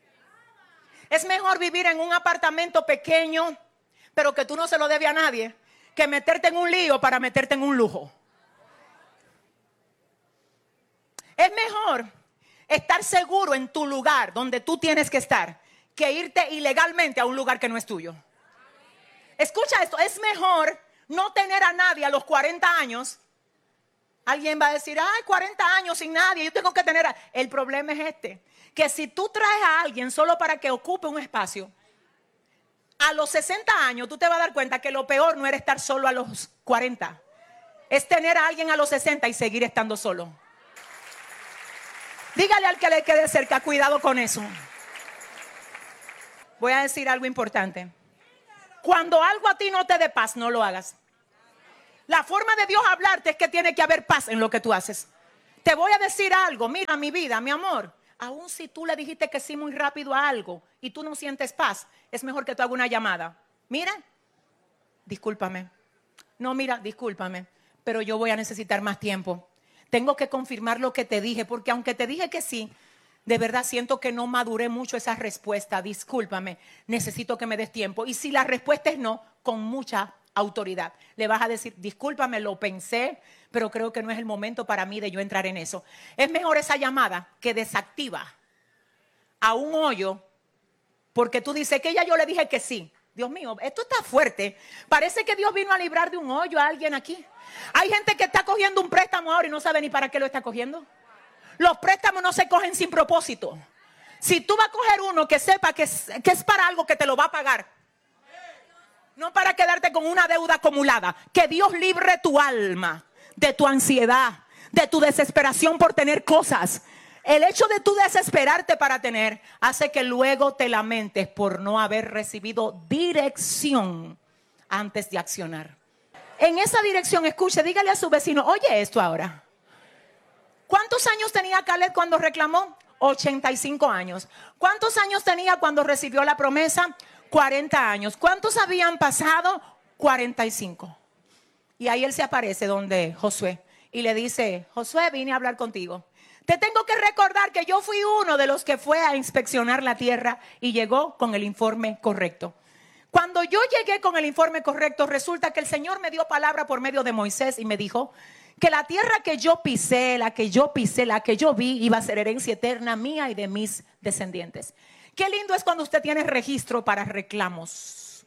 Es mejor vivir en un apartamento pequeño, pero que tú no se lo debes a nadie, que meterte en un lío para meterte en un lujo. Es mejor estar seguro en tu lugar donde tú tienes que estar que irte ilegalmente a un lugar que no es tuyo. Escucha esto, es mejor no tener a nadie a los cuarenta años. Alguien va a decir, ay, cuarenta años sin nadie, yo tengo que tener a... El problema es este, que si tú traes a alguien solo para que ocupe un espacio, a los sesenta años tú te vas a dar cuenta que lo peor no era estar solo a los cuarenta. Es tener a alguien a los sesenta y seguir estando solo. Dígale al que le quede cerca, cuidado con eso. Voy a decir algo importante. Cuando algo a ti no te dé paz, no lo hagas. La forma de Dios hablarte es que tiene que haber paz en lo que tú haces. Te voy a decir algo, mira mi vida, mi amor. Aún si tú le dijiste que sí muy rápido a algo y tú no sientes paz, es mejor que tú hagas una llamada. Mira, discúlpame. No, mira, discúlpame, pero yo voy a necesitar más tiempo. Tengo que confirmar lo que te dije, porque aunque te dije que sí, de verdad siento que no maduré mucho esa respuesta. Discúlpame, necesito que me des tiempo. Y si la respuesta es no, con mucha autoridad, le vas a decir, discúlpame, lo pensé, pero creo que no es el momento para mí de yo entrar en eso. Es mejor esa llamada que desactiva a un hoyo, porque tú dices que ya yo le dije que sí. Dios mío, esto está fuerte. Parece que Dios vino a librar de un hoyo a alguien aquí. Hay gente que está cogiendo un préstamo ahora y no sabe ni para qué lo está cogiendo. Los préstamos no se cogen sin propósito. Si tú vas a coger uno, que sepa que es, que es para algo que te lo va a pagar. No para quedarte con una deuda acumulada. Que Dios libre tu alma de tu ansiedad, de tu desesperación por tener cosas. El hecho de tú desesperarte para tener hace que luego te lamentes por no haber recibido dirección antes de accionar. En esa dirección, escuche, dígale a su vecino, oye esto ahora. ¿Cuántos años tenía Caleb cuando reclamó? ochenta y cinco años. ¿Cuántos años tenía cuando recibió la promesa? cuarenta años. ¿Cuántos habían pasado? cuarenta y cinco. Y ahí él se aparece donde Josué y le dice, Josué, vine a hablar contigo. Te tengo que recordar que yo fui uno de los que fue a inspeccionar la tierra y llegó con el informe correcto. Cuando yo llegué con el informe correcto, resulta que el Señor me dio palabra por medio de Moisés y me dijo que la tierra que yo pisé, la que yo pisé, la que yo vi, iba a ser herencia eterna mía y de mis descendientes. Qué lindo es cuando usted tiene registro para reclamos.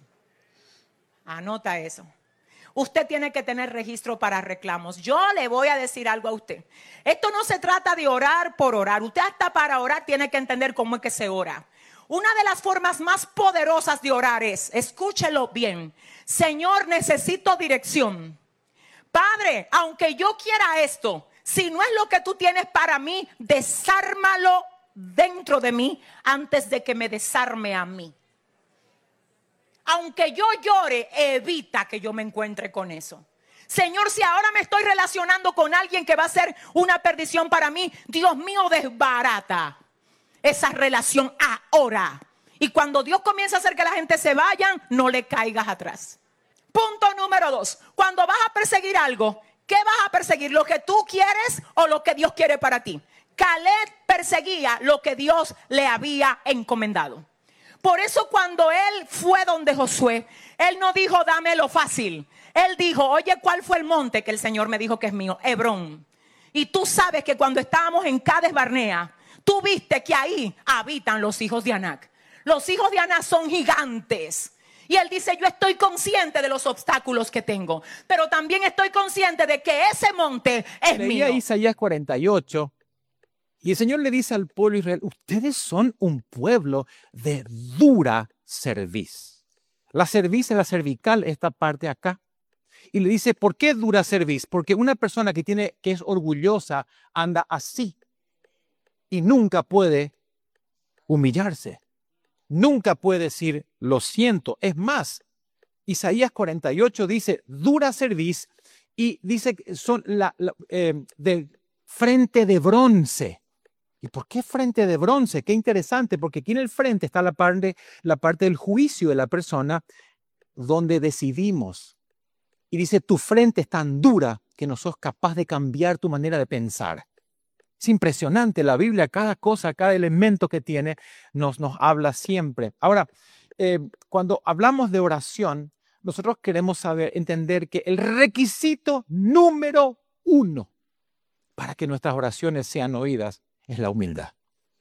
Anota eso. Usted tiene que tener registro para reclamos. Yo le voy a decir algo a usted. Esto no se trata de orar por orar. Usted hasta para orar tiene que entender cómo es que se ora. Una de las formas más poderosas de orar es, escúchelo bien, Señor, necesito dirección. Padre, aunque yo quiera esto, si no es lo que tú tienes para mí, desármalo dentro de mí antes de que me desarme a mí. Aunque yo llore, evita que yo me encuentre con eso. Señor, si ahora me estoy relacionando con alguien que va a ser una perdición para mí, Dios mío, desbarata esa relación ahora. Y cuando Dios comienza a hacer que la gente se vayan, no le caigas atrás. Punto número dos. Cuando vas a perseguir algo, ¿qué vas a perseguir? ¿Lo que tú quieres o lo que Dios quiere para ti? Caleb perseguía lo que Dios le había encomendado. Por eso cuando él fue donde Josué, él no dijo dame lo fácil. Él dijo, oye, ¿cuál fue el monte que el Señor me dijo que es mío? Hebrón. Y tú sabes que cuando estábamos en Cades Barnea, tú viste que ahí habitan los hijos de Anac. Los hijos de Anac son gigantes. Y él dice, yo estoy consciente de los obstáculos que tengo, pero también estoy consciente de que ese monte es mío. Leía Isaías cuarenta y ocho. Y el Señor le dice al pueblo de Israel, ustedes son un pueblo de dura cerviz. La cerviz es la cervical, esta parte acá. Y le dice, ¿por qué dura cerviz? Porque una persona que, tiene, que es orgullosa anda así y nunca puede humillarse. Nunca puede decir, lo siento. Es más, Isaías cuarenta y ocho dice, dura cerviz, y dice que son la, la, eh, de frente de bronce. ¿Y por qué frente de bronce? Qué interesante, porque aquí en el frente está la parte, la parte del juicio de la persona donde decidimos. Y dice, tu frente es tan dura que no sos capaz de cambiar tu manera de pensar. Es impresionante, la Biblia, cada cosa, cada elemento que tiene, nos, nos habla siempre. Ahora, eh, cuando hablamos de oración, nosotros queremos saber, entender que el requisito número uno para que nuestras oraciones sean oídas es la humildad.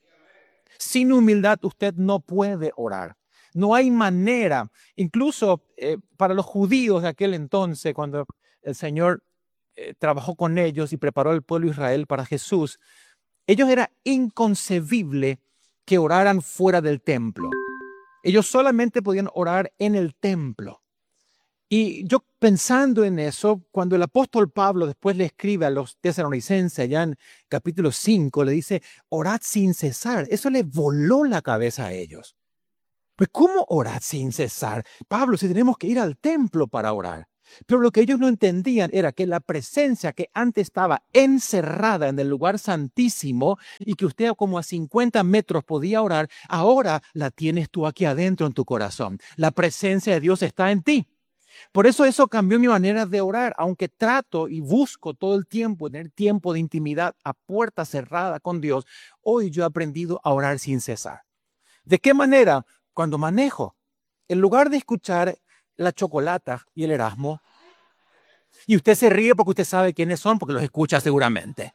Sin humildad usted no puede orar. No hay manera. Incluso eh, para los judíos de aquel entonces, cuando el Señor eh, trabajó con ellos y preparó el pueblo de Israel para Jesús, ellos era inconcebible que oraran fuera del templo. Ellos solamente podían orar en el templo. Y yo pensando en eso, cuando el apóstol Pablo después le escribe a los tesalonicenses, allá en capítulo cinco, le dice, orad sin cesar. Eso le voló la cabeza a ellos. Pues, ¿cómo orad sin cesar? Pablo, si tenemos que ir al templo para orar. Pero lo que ellos no entendían era que la presencia que antes estaba encerrada en el lugar santísimo y que usted como a cincuenta metros podía orar, ahora la tienes tú aquí adentro en tu corazón. La presencia de Dios está en ti. Por eso eso cambió mi manera de orar, aunque trato y busco todo el tiempo tener tiempo de intimidad a puerta cerrada con Dios. Hoy yo he aprendido a orar sin cesar. ¿De qué manera? Cuando manejo, en lugar de escuchar la Chocolata y el Erasmo, y usted se ríe porque usted sabe quiénes son, porque los escucha seguramente.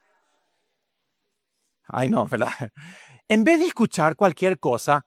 Ay, no, ¿verdad? En vez de escuchar cualquier cosa,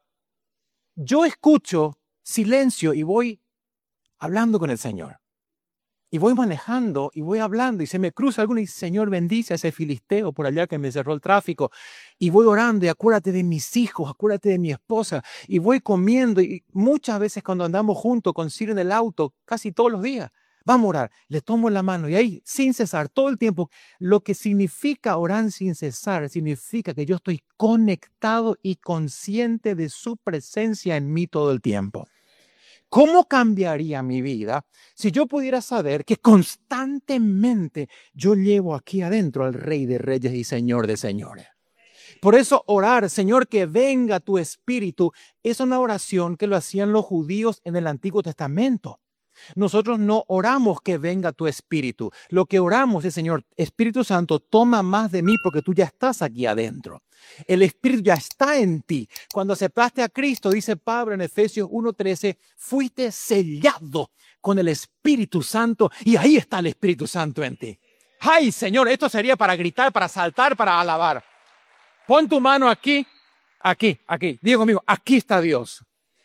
yo escucho silencio y voy hablando con el Señor. Y voy manejando y voy hablando y se me cruza alguno y dice, Señor, bendice a ese filisteo por allá que me cerró el tráfico. Y voy orando y acuérdate de mis hijos, acuérdate de mi esposa. Y voy comiendo y muchas veces cuando andamos juntos con Ciro en el auto, casi todos los días, vamos a orar, le tomo la mano y ahí sin cesar todo el tiempo. Lo que significa orar sin cesar significa que yo estoy conectado y consciente de su presencia en mí todo el tiempo. ¿Cómo cambiaría mi vida si yo pudiera saber que constantemente yo llevo aquí adentro al Rey de Reyes y Señor de Señores? Por eso orar, Señor, que venga tu Espíritu, es una oración que lo hacían los judíos en el Antiguo Testamento. Nosotros no oramos que venga tu Espíritu. Lo que oramos es, Señor, Espíritu Santo, toma más de mí porque tú ya estás aquí adentro. El Espíritu ya está en ti. Cuando aceptaste a Cristo, dice Pablo en Efesios uno trece, fuiste sellado con el Espíritu Santo y ahí está el Espíritu Santo en ti. ¡Ay, Señor! Esto sería para gritar, para saltar, para alabar. Pon tu mano aquí, aquí, aquí. Diga conmigo, aquí está Dios.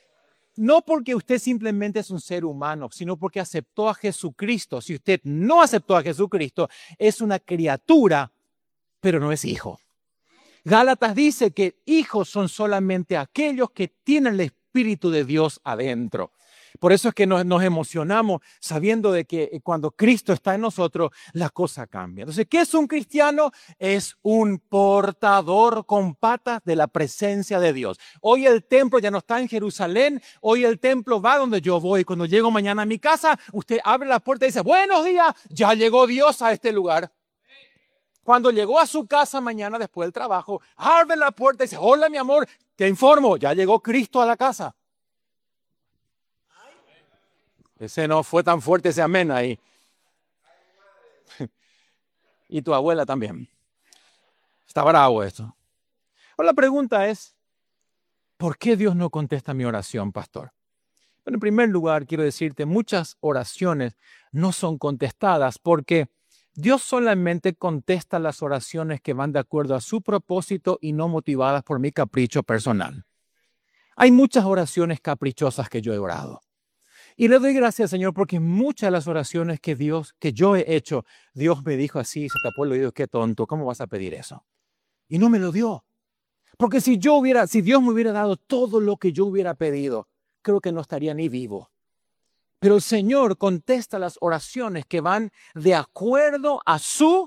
No porque usted simplemente es un ser humano, sino porque aceptó a Jesucristo. Si usted no aceptó a Jesucristo, es una criatura, pero no es hijo. Gálatas dice que hijos son solamente aquellos que tienen el Espíritu de Dios adentro. Por eso es que nos, nos emocionamos sabiendo de que cuando Cristo está en nosotros, la cosa cambia. Entonces, ¿qué es un cristiano? Es un portador con patas de la presencia de Dios. Hoy el templo ya no está en Jerusalén, hoy el templo va donde yo voy. Cuando llego mañana a mi casa, usted abre la puerta y dice, buenos días, ya llegó Dios a este lugar. Cuando llegó a su casa mañana después del trabajo, abre la puerta y dice, hola mi amor, te informo, ya llegó Cristo a la casa. Ese no fue tan fuerte ese amén ahí. Y tu abuela también. Está bravo esto. Ahora la pregunta es, ¿por qué Dios no contesta mi oración, pastor? Bueno, en primer lugar, quiero decirte, muchas oraciones no son contestadas porque Dios solamente contesta las oraciones que van de acuerdo a su propósito y no motivadas por mi capricho personal. Hay muchas oraciones caprichosas que yo he orado. Y le doy gracias, Señor, porque muchas de las oraciones que Dios, que yo he hecho, Dios me dijo así, se tapó el oído, qué tonto, ¿cómo vas a pedir eso? Y no me lo dio. Porque si yo hubiera, si Dios me hubiera dado todo lo que yo hubiera pedido, creo que no estaría ni vivo. Pero el Señor contesta las oraciones que van de acuerdo a su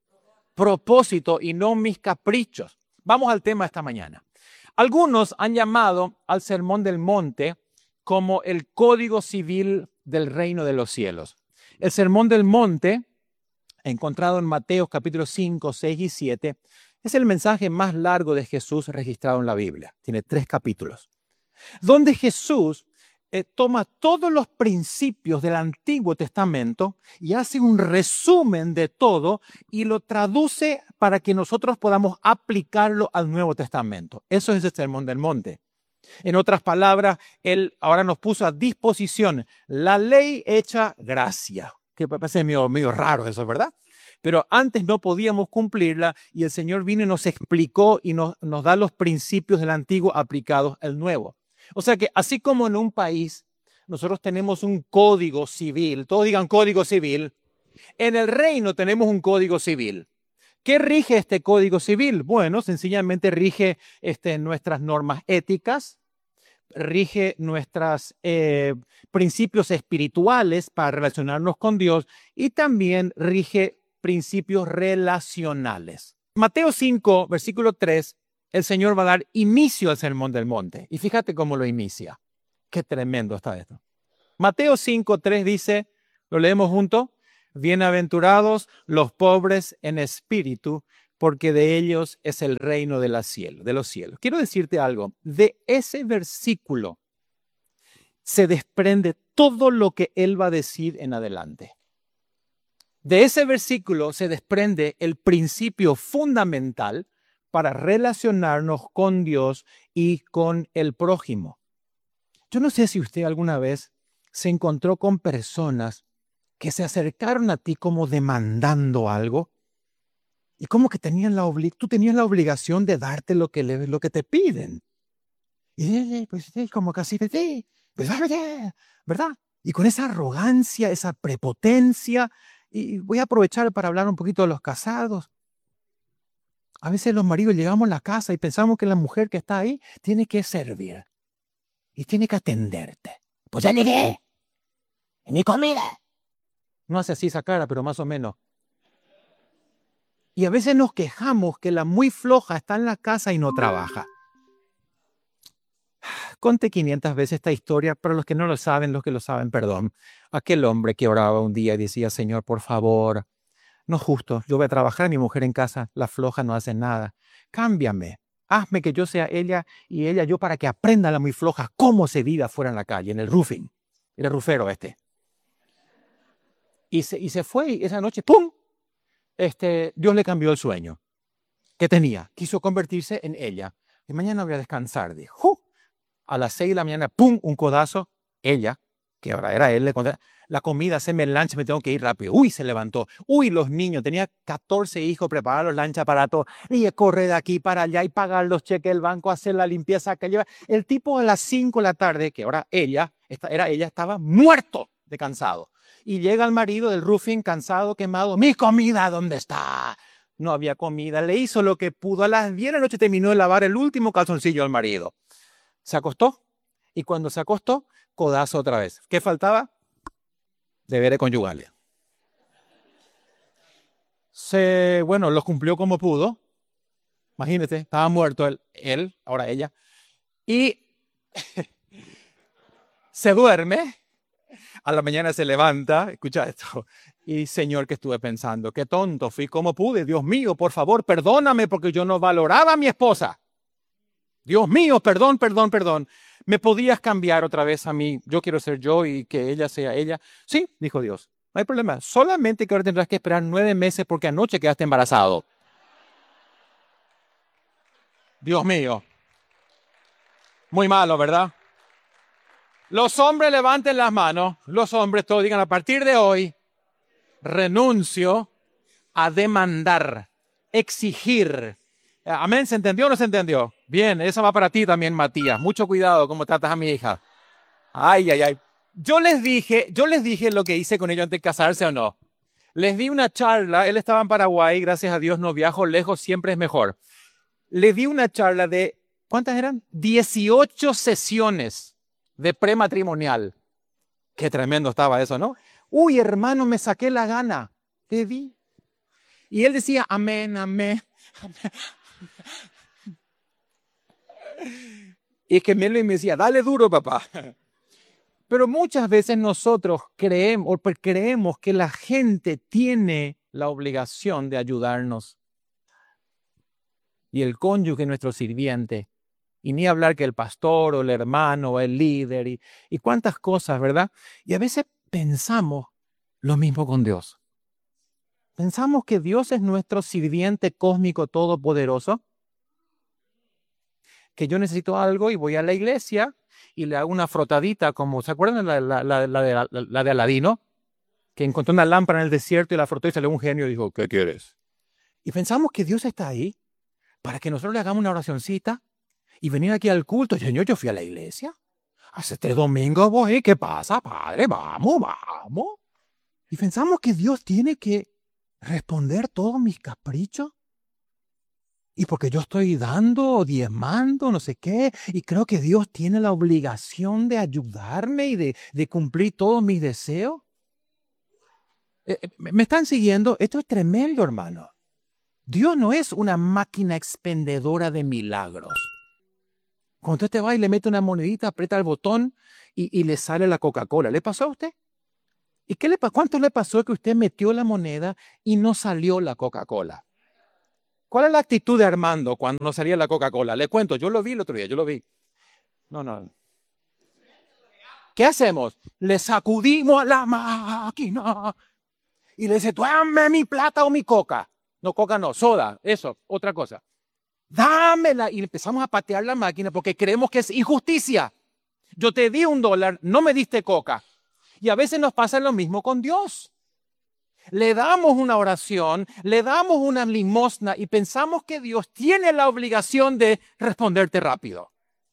propósito y no mis caprichos. Vamos al tema esta mañana. Algunos han llamado al Sermón del Monte como el Código Civil del Reino de los Cielos. El Sermón del Monte, encontrado en Mateo capítulo cinco, seis y siete, es el mensaje más largo de Jesús registrado en la Biblia. Tiene tres capítulos. Donde Jesús eh, toma todos los principios del Antiguo Testamento y hace un resumen de todo y lo traduce para que nosotros podamos aplicarlo al Nuevo Testamento. Eso es el Sermón del Monte. En otras palabras, Él ahora nos puso a disposición la ley hecha gracia. Que parece medio, medio raro eso, ¿verdad? Pero antes no podíamos cumplirla y el Señor vino y nos explicó y nos, nos da los principios del antiguo aplicados al nuevo. O sea que así como en un país nosotros tenemos un código civil, todos digan código civil, en el reino tenemos un código civil. ¿Qué rige este código civil? Bueno, sencillamente rige este, nuestras normas éticas, rige nuestros eh, principios espirituales para relacionarnos con Dios y también rige principios relacionales. Mateo cinco, versículo tres, el Señor va a dar inicio al Sermón del Monte. Y fíjate cómo lo inicia. Qué tremendo está esto. Mateo cinco, tres dice, ¿Lo leemos juntos? Bienaventurados los pobres en espíritu, porque de ellos es el reino de, la cielo, de los cielos. Quiero decirte algo. De ese versículo se desprende todo lo que él va a decir en adelante. De ese versículo se desprende el principio fundamental para relacionarnos con Dios y con el prójimo. Yo no sé si usted alguna vez se encontró con personas que se acercaron a ti como demandando algo y como que tenían la obli- tú tenías la obligación de darte lo que, le- lo que te piden. Y pues sí, como casi, sí, pues, ¿verdad? Y con esa arrogancia, esa prepotencia, y voy a aprovechar para hablar un poquito de los casados. A veces los maridos llegamos a la casa y pensamos que la mujer que está ahí tiene que servir y tiene que atenderte. Pues ya llegué. ¿Y mi comida? No hace así esa cara, pero más o menos. Y a veces nos quejamos que la muy floja está en la casa y no trabaja. Conté quinientas veces esta historia, pero los que no lo saben, los que lo saben, perdón. Aquel hombre que oraba un día y decía, Señor, por favor, no es justo, yo voy a trabajar, mi mujer en casa, la floja no hace nada. Cámbiame, hazme que yo sea ella y ella yo para que aprenda la muy floja cómo se vive afuera en la calle, en el roofing. Era rufero este. Y se, y se fue y esa noche, ¡pum! Este, Dios le cambió el sueño que tenía. Quiso convertirse en ella. Y mañana voy a descansar, dijo. ¡Uh! A las seis de la mañana, ¡pum! Un codazo. Ella, que ahora era él, le conté, la comida, se me lancha, me tengo que ir rápido. Uy, se levantó. Uy, los niños. Tenía catorce hijos, preparar los lanchas para todo. Y correr de aquí para allá y pagar los cheques del banco, hacer la limpieza que lleva. El tipo a las cinco de la tarde, que ahora ella, esta, era ella, estaba muerto de cansado. Y llega el marido del roofing, cansado, quemado. ¿Mi comida dónde está? No había comida. Le hizo lo que pudo. A las diez de la noche terminó de lavar el último calzoncillo al marido. Se acostó. Y cuando se acostó, codazo otra vez. ¿Qué faltaba? Deberes conyugales. Se, bueno, los cumplió como pudo. Imagínate, estaba muerto él, él ahora ella. Y se duerme. A la mañana se levanta, escucha esto, y Señor, que estuve pensando, qué tonto fui, cómo pude, Dios mío, por favor, perdóname porque yo no valoraba a mi esposa. Dios mío, perdón, perdón, perdón. ¿Me podías cambiar otra vez a mí? Yo quiero ser yo y que ella sea ella. Sí, dijo Dios, no hay problema. Solamente que ahora tendrás que esperar nueve meses porque anoche quedaste embarazado. Dios mío. Muy malo, ¿verdad? Los hombres levanten las manos, los hombres todos digan, a partir de hoy, renuncio a demandar, exigir. Amén, ¿se entendió o no se entendió? Bien, eso va para ti también, Matías. Mucho cuidado cómo tratas a mi hija. Ay, ay, ay. Yo les dije, yo les dije lo que hice con ellos antes de casarse o no. Les di una charla, él estaba en Paraguay, gracias a Dios no viajo lejos, siempre es mejor. Le di una charla de, ¿cuántas eran? dieciocho sesiones de prematrimonial. Qué tremendo estaba eso, ¿no? Uy, hermano, me saqué la gana. Te vi. Y él decía, amén, amén, amén. Y que me decía, dale duro, papá. Pero muchas veces nosotros creemos, o creemos que la gente tiene la obligación de ayudarnos. Y el cónyuge, nuestro sirviente. Y ni hablar que el pastor o el hermano o el líder y, y cuántas cosas, ¿verdad? Y a veces pensamos lo mismo con Dios. Pensamos que Dios es nuestro sirviente cósmico todopoderoso, que yo necesito algo y voy a la iglesia y le hago una frotadita, como, ¿se acuerdan la, la, la, la, de, la, la de Aladino? Que encontró una lámpara en el desierto y la frotó y salió un genio y dijo, ¿qué quieres? Y pensamos que Dios está ahí para que nosotros le hagamos una oracioncita y venir aquí al culto. Señor, yo fui a la iglesia. Hace tres domingos voy. ¿Qué pasa, padre? Vamos, vamos. Y pensamos que Dios tiene que responder todos mis caprichos. Y porque yo estoy dando o diezmando, no sé qué. Y creo que Dios tiene la obligación de ayudarme y de, de cumplir todos mis deseos. Eh, ¿Me están siguiendo? Esto es tremendo, hermano. Dios no es una máquina expendedora de milagros. Cuando usted va y le mete una monedita, aprieta el botón y, y le sale la Coca-Cola. ¿Le pasó a usted? ¿Y qué le, cuánto le pasó que usted metió la moneda y no salió la Coca-Cola? ¿Cuál es la actitud de Armando cuando no salía la Coca-Cola? Le cuento, yo lo vi el otro día, yo lo vi. No, no. ¿Qué hacemos? Le sacudimos a la máquina y le dice, dame mi plata o mi coca. No, coca no, soda, eso, otra cosa. Dámela. Y empezamos a patear la máquina porque creemos que es injusticia. Yo te di un dólar, no me diste coca. Y a veces nos pasa lo mismo con Dios. Le damos una oración, le damos una limosna y pensamos que Dios tiene la obligación de responderte rápido.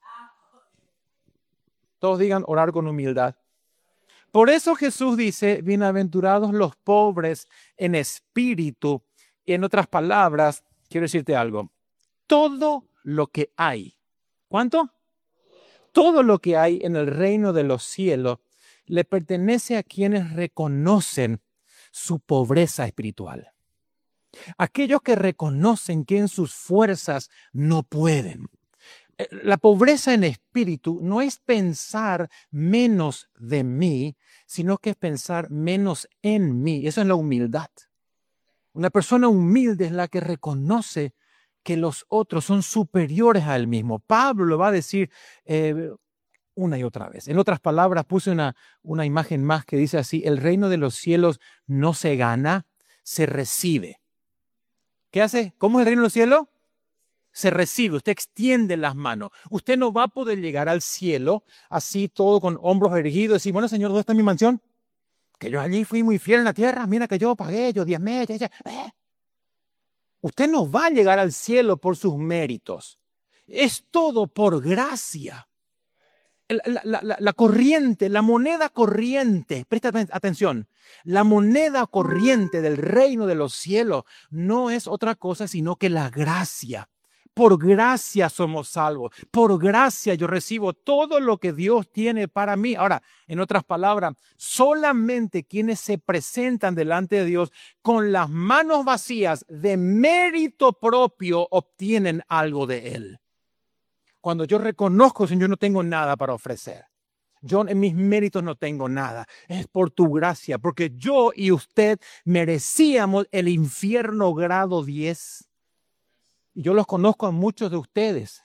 Todos digan orar con humildad. Por eso Jesús dice, bienaventurados los pobres en espíritu. Y en otras palabras, quiero decirte algo. Todo lo que hay, ¿cuánto? Todo lo que hay en el reino de los cielos le pertenece a quienes reconocen su pobreza espiritual. Aquellos que reconocen que en sus fuerzas no pueden. La pobreza en espíritu no es pensar menos de mí, sino que es pensar menos en mí. Eso es la humildad. Una persona humilde es la que reconoce que los otros son superiores a él mismo. Pablo lo va a decir eh, una y otra vez. En otras palabras, puse una, una imagen más que dice así, el reino de los cielos no se gana, se recibe. ¿Qué hace? ¿Cómo es el reino de los cielos? Se recibe, usted extiende las manos. Usted no va a poder llegar al cielo así todo con hombros erguidos y decir, bueno, Señor, ¿dónde está mi mansión? Que yo allí fui muy fiel en la tierra, mira que yo pagué, yo diezmé, ya, ya. Eh. Usted no va a llegar al cielo por sus méritos. Es todo por gracia. La, la, la, la corriente, la moneda corriente, presta atención, la moneda corriente del reino de los cielos no es otra cosa sino que la gracia. Por gracia somos salvos. Por gracia yo recibo todo lo que Dios tiene para mí. Ahora, en otras palabras, solamente quienes se presentan delante de Dios con las manos vacías de mérito propio obtienen algo de Él. Cuando yo reconozco, Señor, no tengo nada para ofrecer. Yo en mis méritos no tengo nada. Es por tu gracia, porque yo y usted merecíamos el infierno grado diez. Y yo los conozco a muchos de ustedes,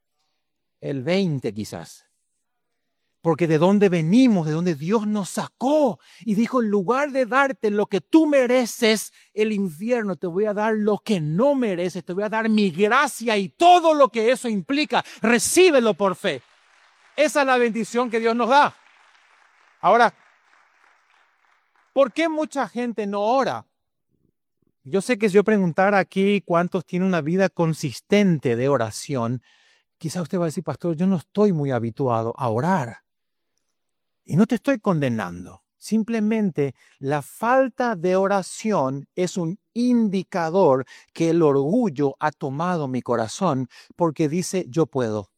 el veinte quizás, porque de dónde venimos, de dónde Dios nos sacó y dijo, en lugar de darte lo que tú mereces, el infierno, te voy a dar lo que no mereces, te voy a dar mi gracia y todo lo que eso implica, recíbelo por fe. Esa es la bendición que Dios nos da. Ahora, ¿por qué mucha gente no ora? Yo sé que si yo preguntara aquí cuántos tienen una vida consistente de oración, quizá usted va a decir, pastor, yo no estoy muy habituado a orar. Y no te estoy condenando. Simplemente la falta de oración es un indicador que el orgullo ha tomado mi corazón porque dice, yo puedo.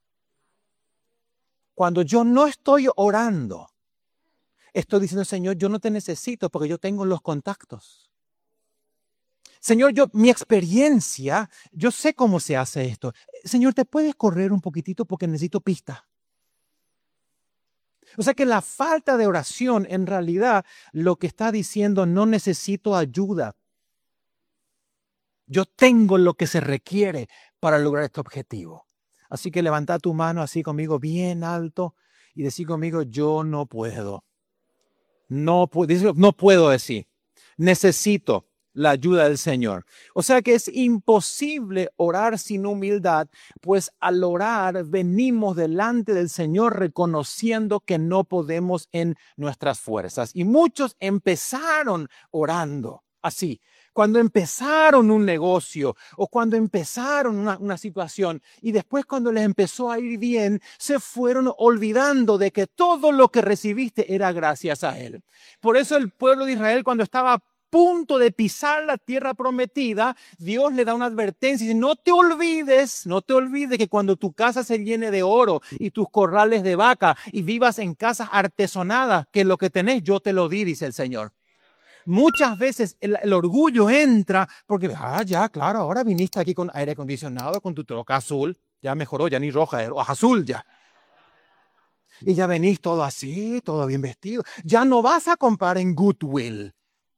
Cuando yo no estoy orando, estoy diciendo, Señor, yo no te necesito porque yo tengo los contactos. Señor, yo, mi experiencia, yo sé cómo se hace esto. Señor, ¿te puedes correr un poquitito porque necesito pista? O sea que la falta de oración en realidad lo que está diciendo, no necesito ayuda. Yo tengo lo que se requiere para lograr este objetivo. Así que levanta tu mano así conmigo bien alto y decir conmigo, yo no puedo. No, pu- no puedo decir, necesito la ayuda del Señor. O sea que es imposible orar sin humildad, pues al orar venimos delante del Señor reconociendo que no podemos en nuestras fuerzas. Y muchos empezaron orando así. Cuando empezaron un negocio o cuando empezaron una, una situación y después cuando les empezó a ir bien, se fueron olvidando de que todo lo que recibiste era gracias a Él. Por eso el pueblo de Israel cuando estaba a punto de pisar la tierra prometida, Dios le da una advertencia y dice, no te olvides, no te olvides que cuando tu casa se llene de oro y tus corrales de vaca y vivas en casas artesonadas, que lo que tenés yo te lo di, dice el Señor. Muchas veces el, el orgullo entra porque, ah, ya, claro, ahora viniste aquí con aire acondicionado, con tu troca azul, ya mejoró, ya ni roja, es azul ya. Y ya venís todo así, todo bien vestido. Ya no vas a comprar en Goodwill.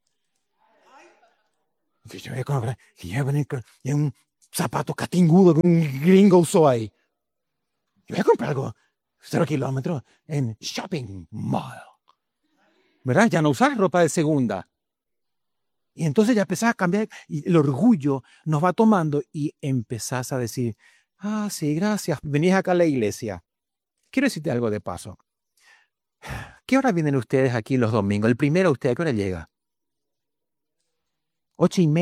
Que yo voy a comprar, que yo voy a venir con y un zapato catingudo que un gringo usó ahí. Yo voy a comprar algo cero kilómetros en Shopping Mall. ¿Verdad? Ya no usás ropa de segunda. Y entonces ya empezás a cambiar y el orgullo nos va tomando y empezás a decir, ah, sí, gracias, venís acá a la iglesia. Quiero decirte algo de paso. ¿Qué hora vienen ustedes aquí los domingos? El primero, ¿usted a qué hora llega? Ocho y media.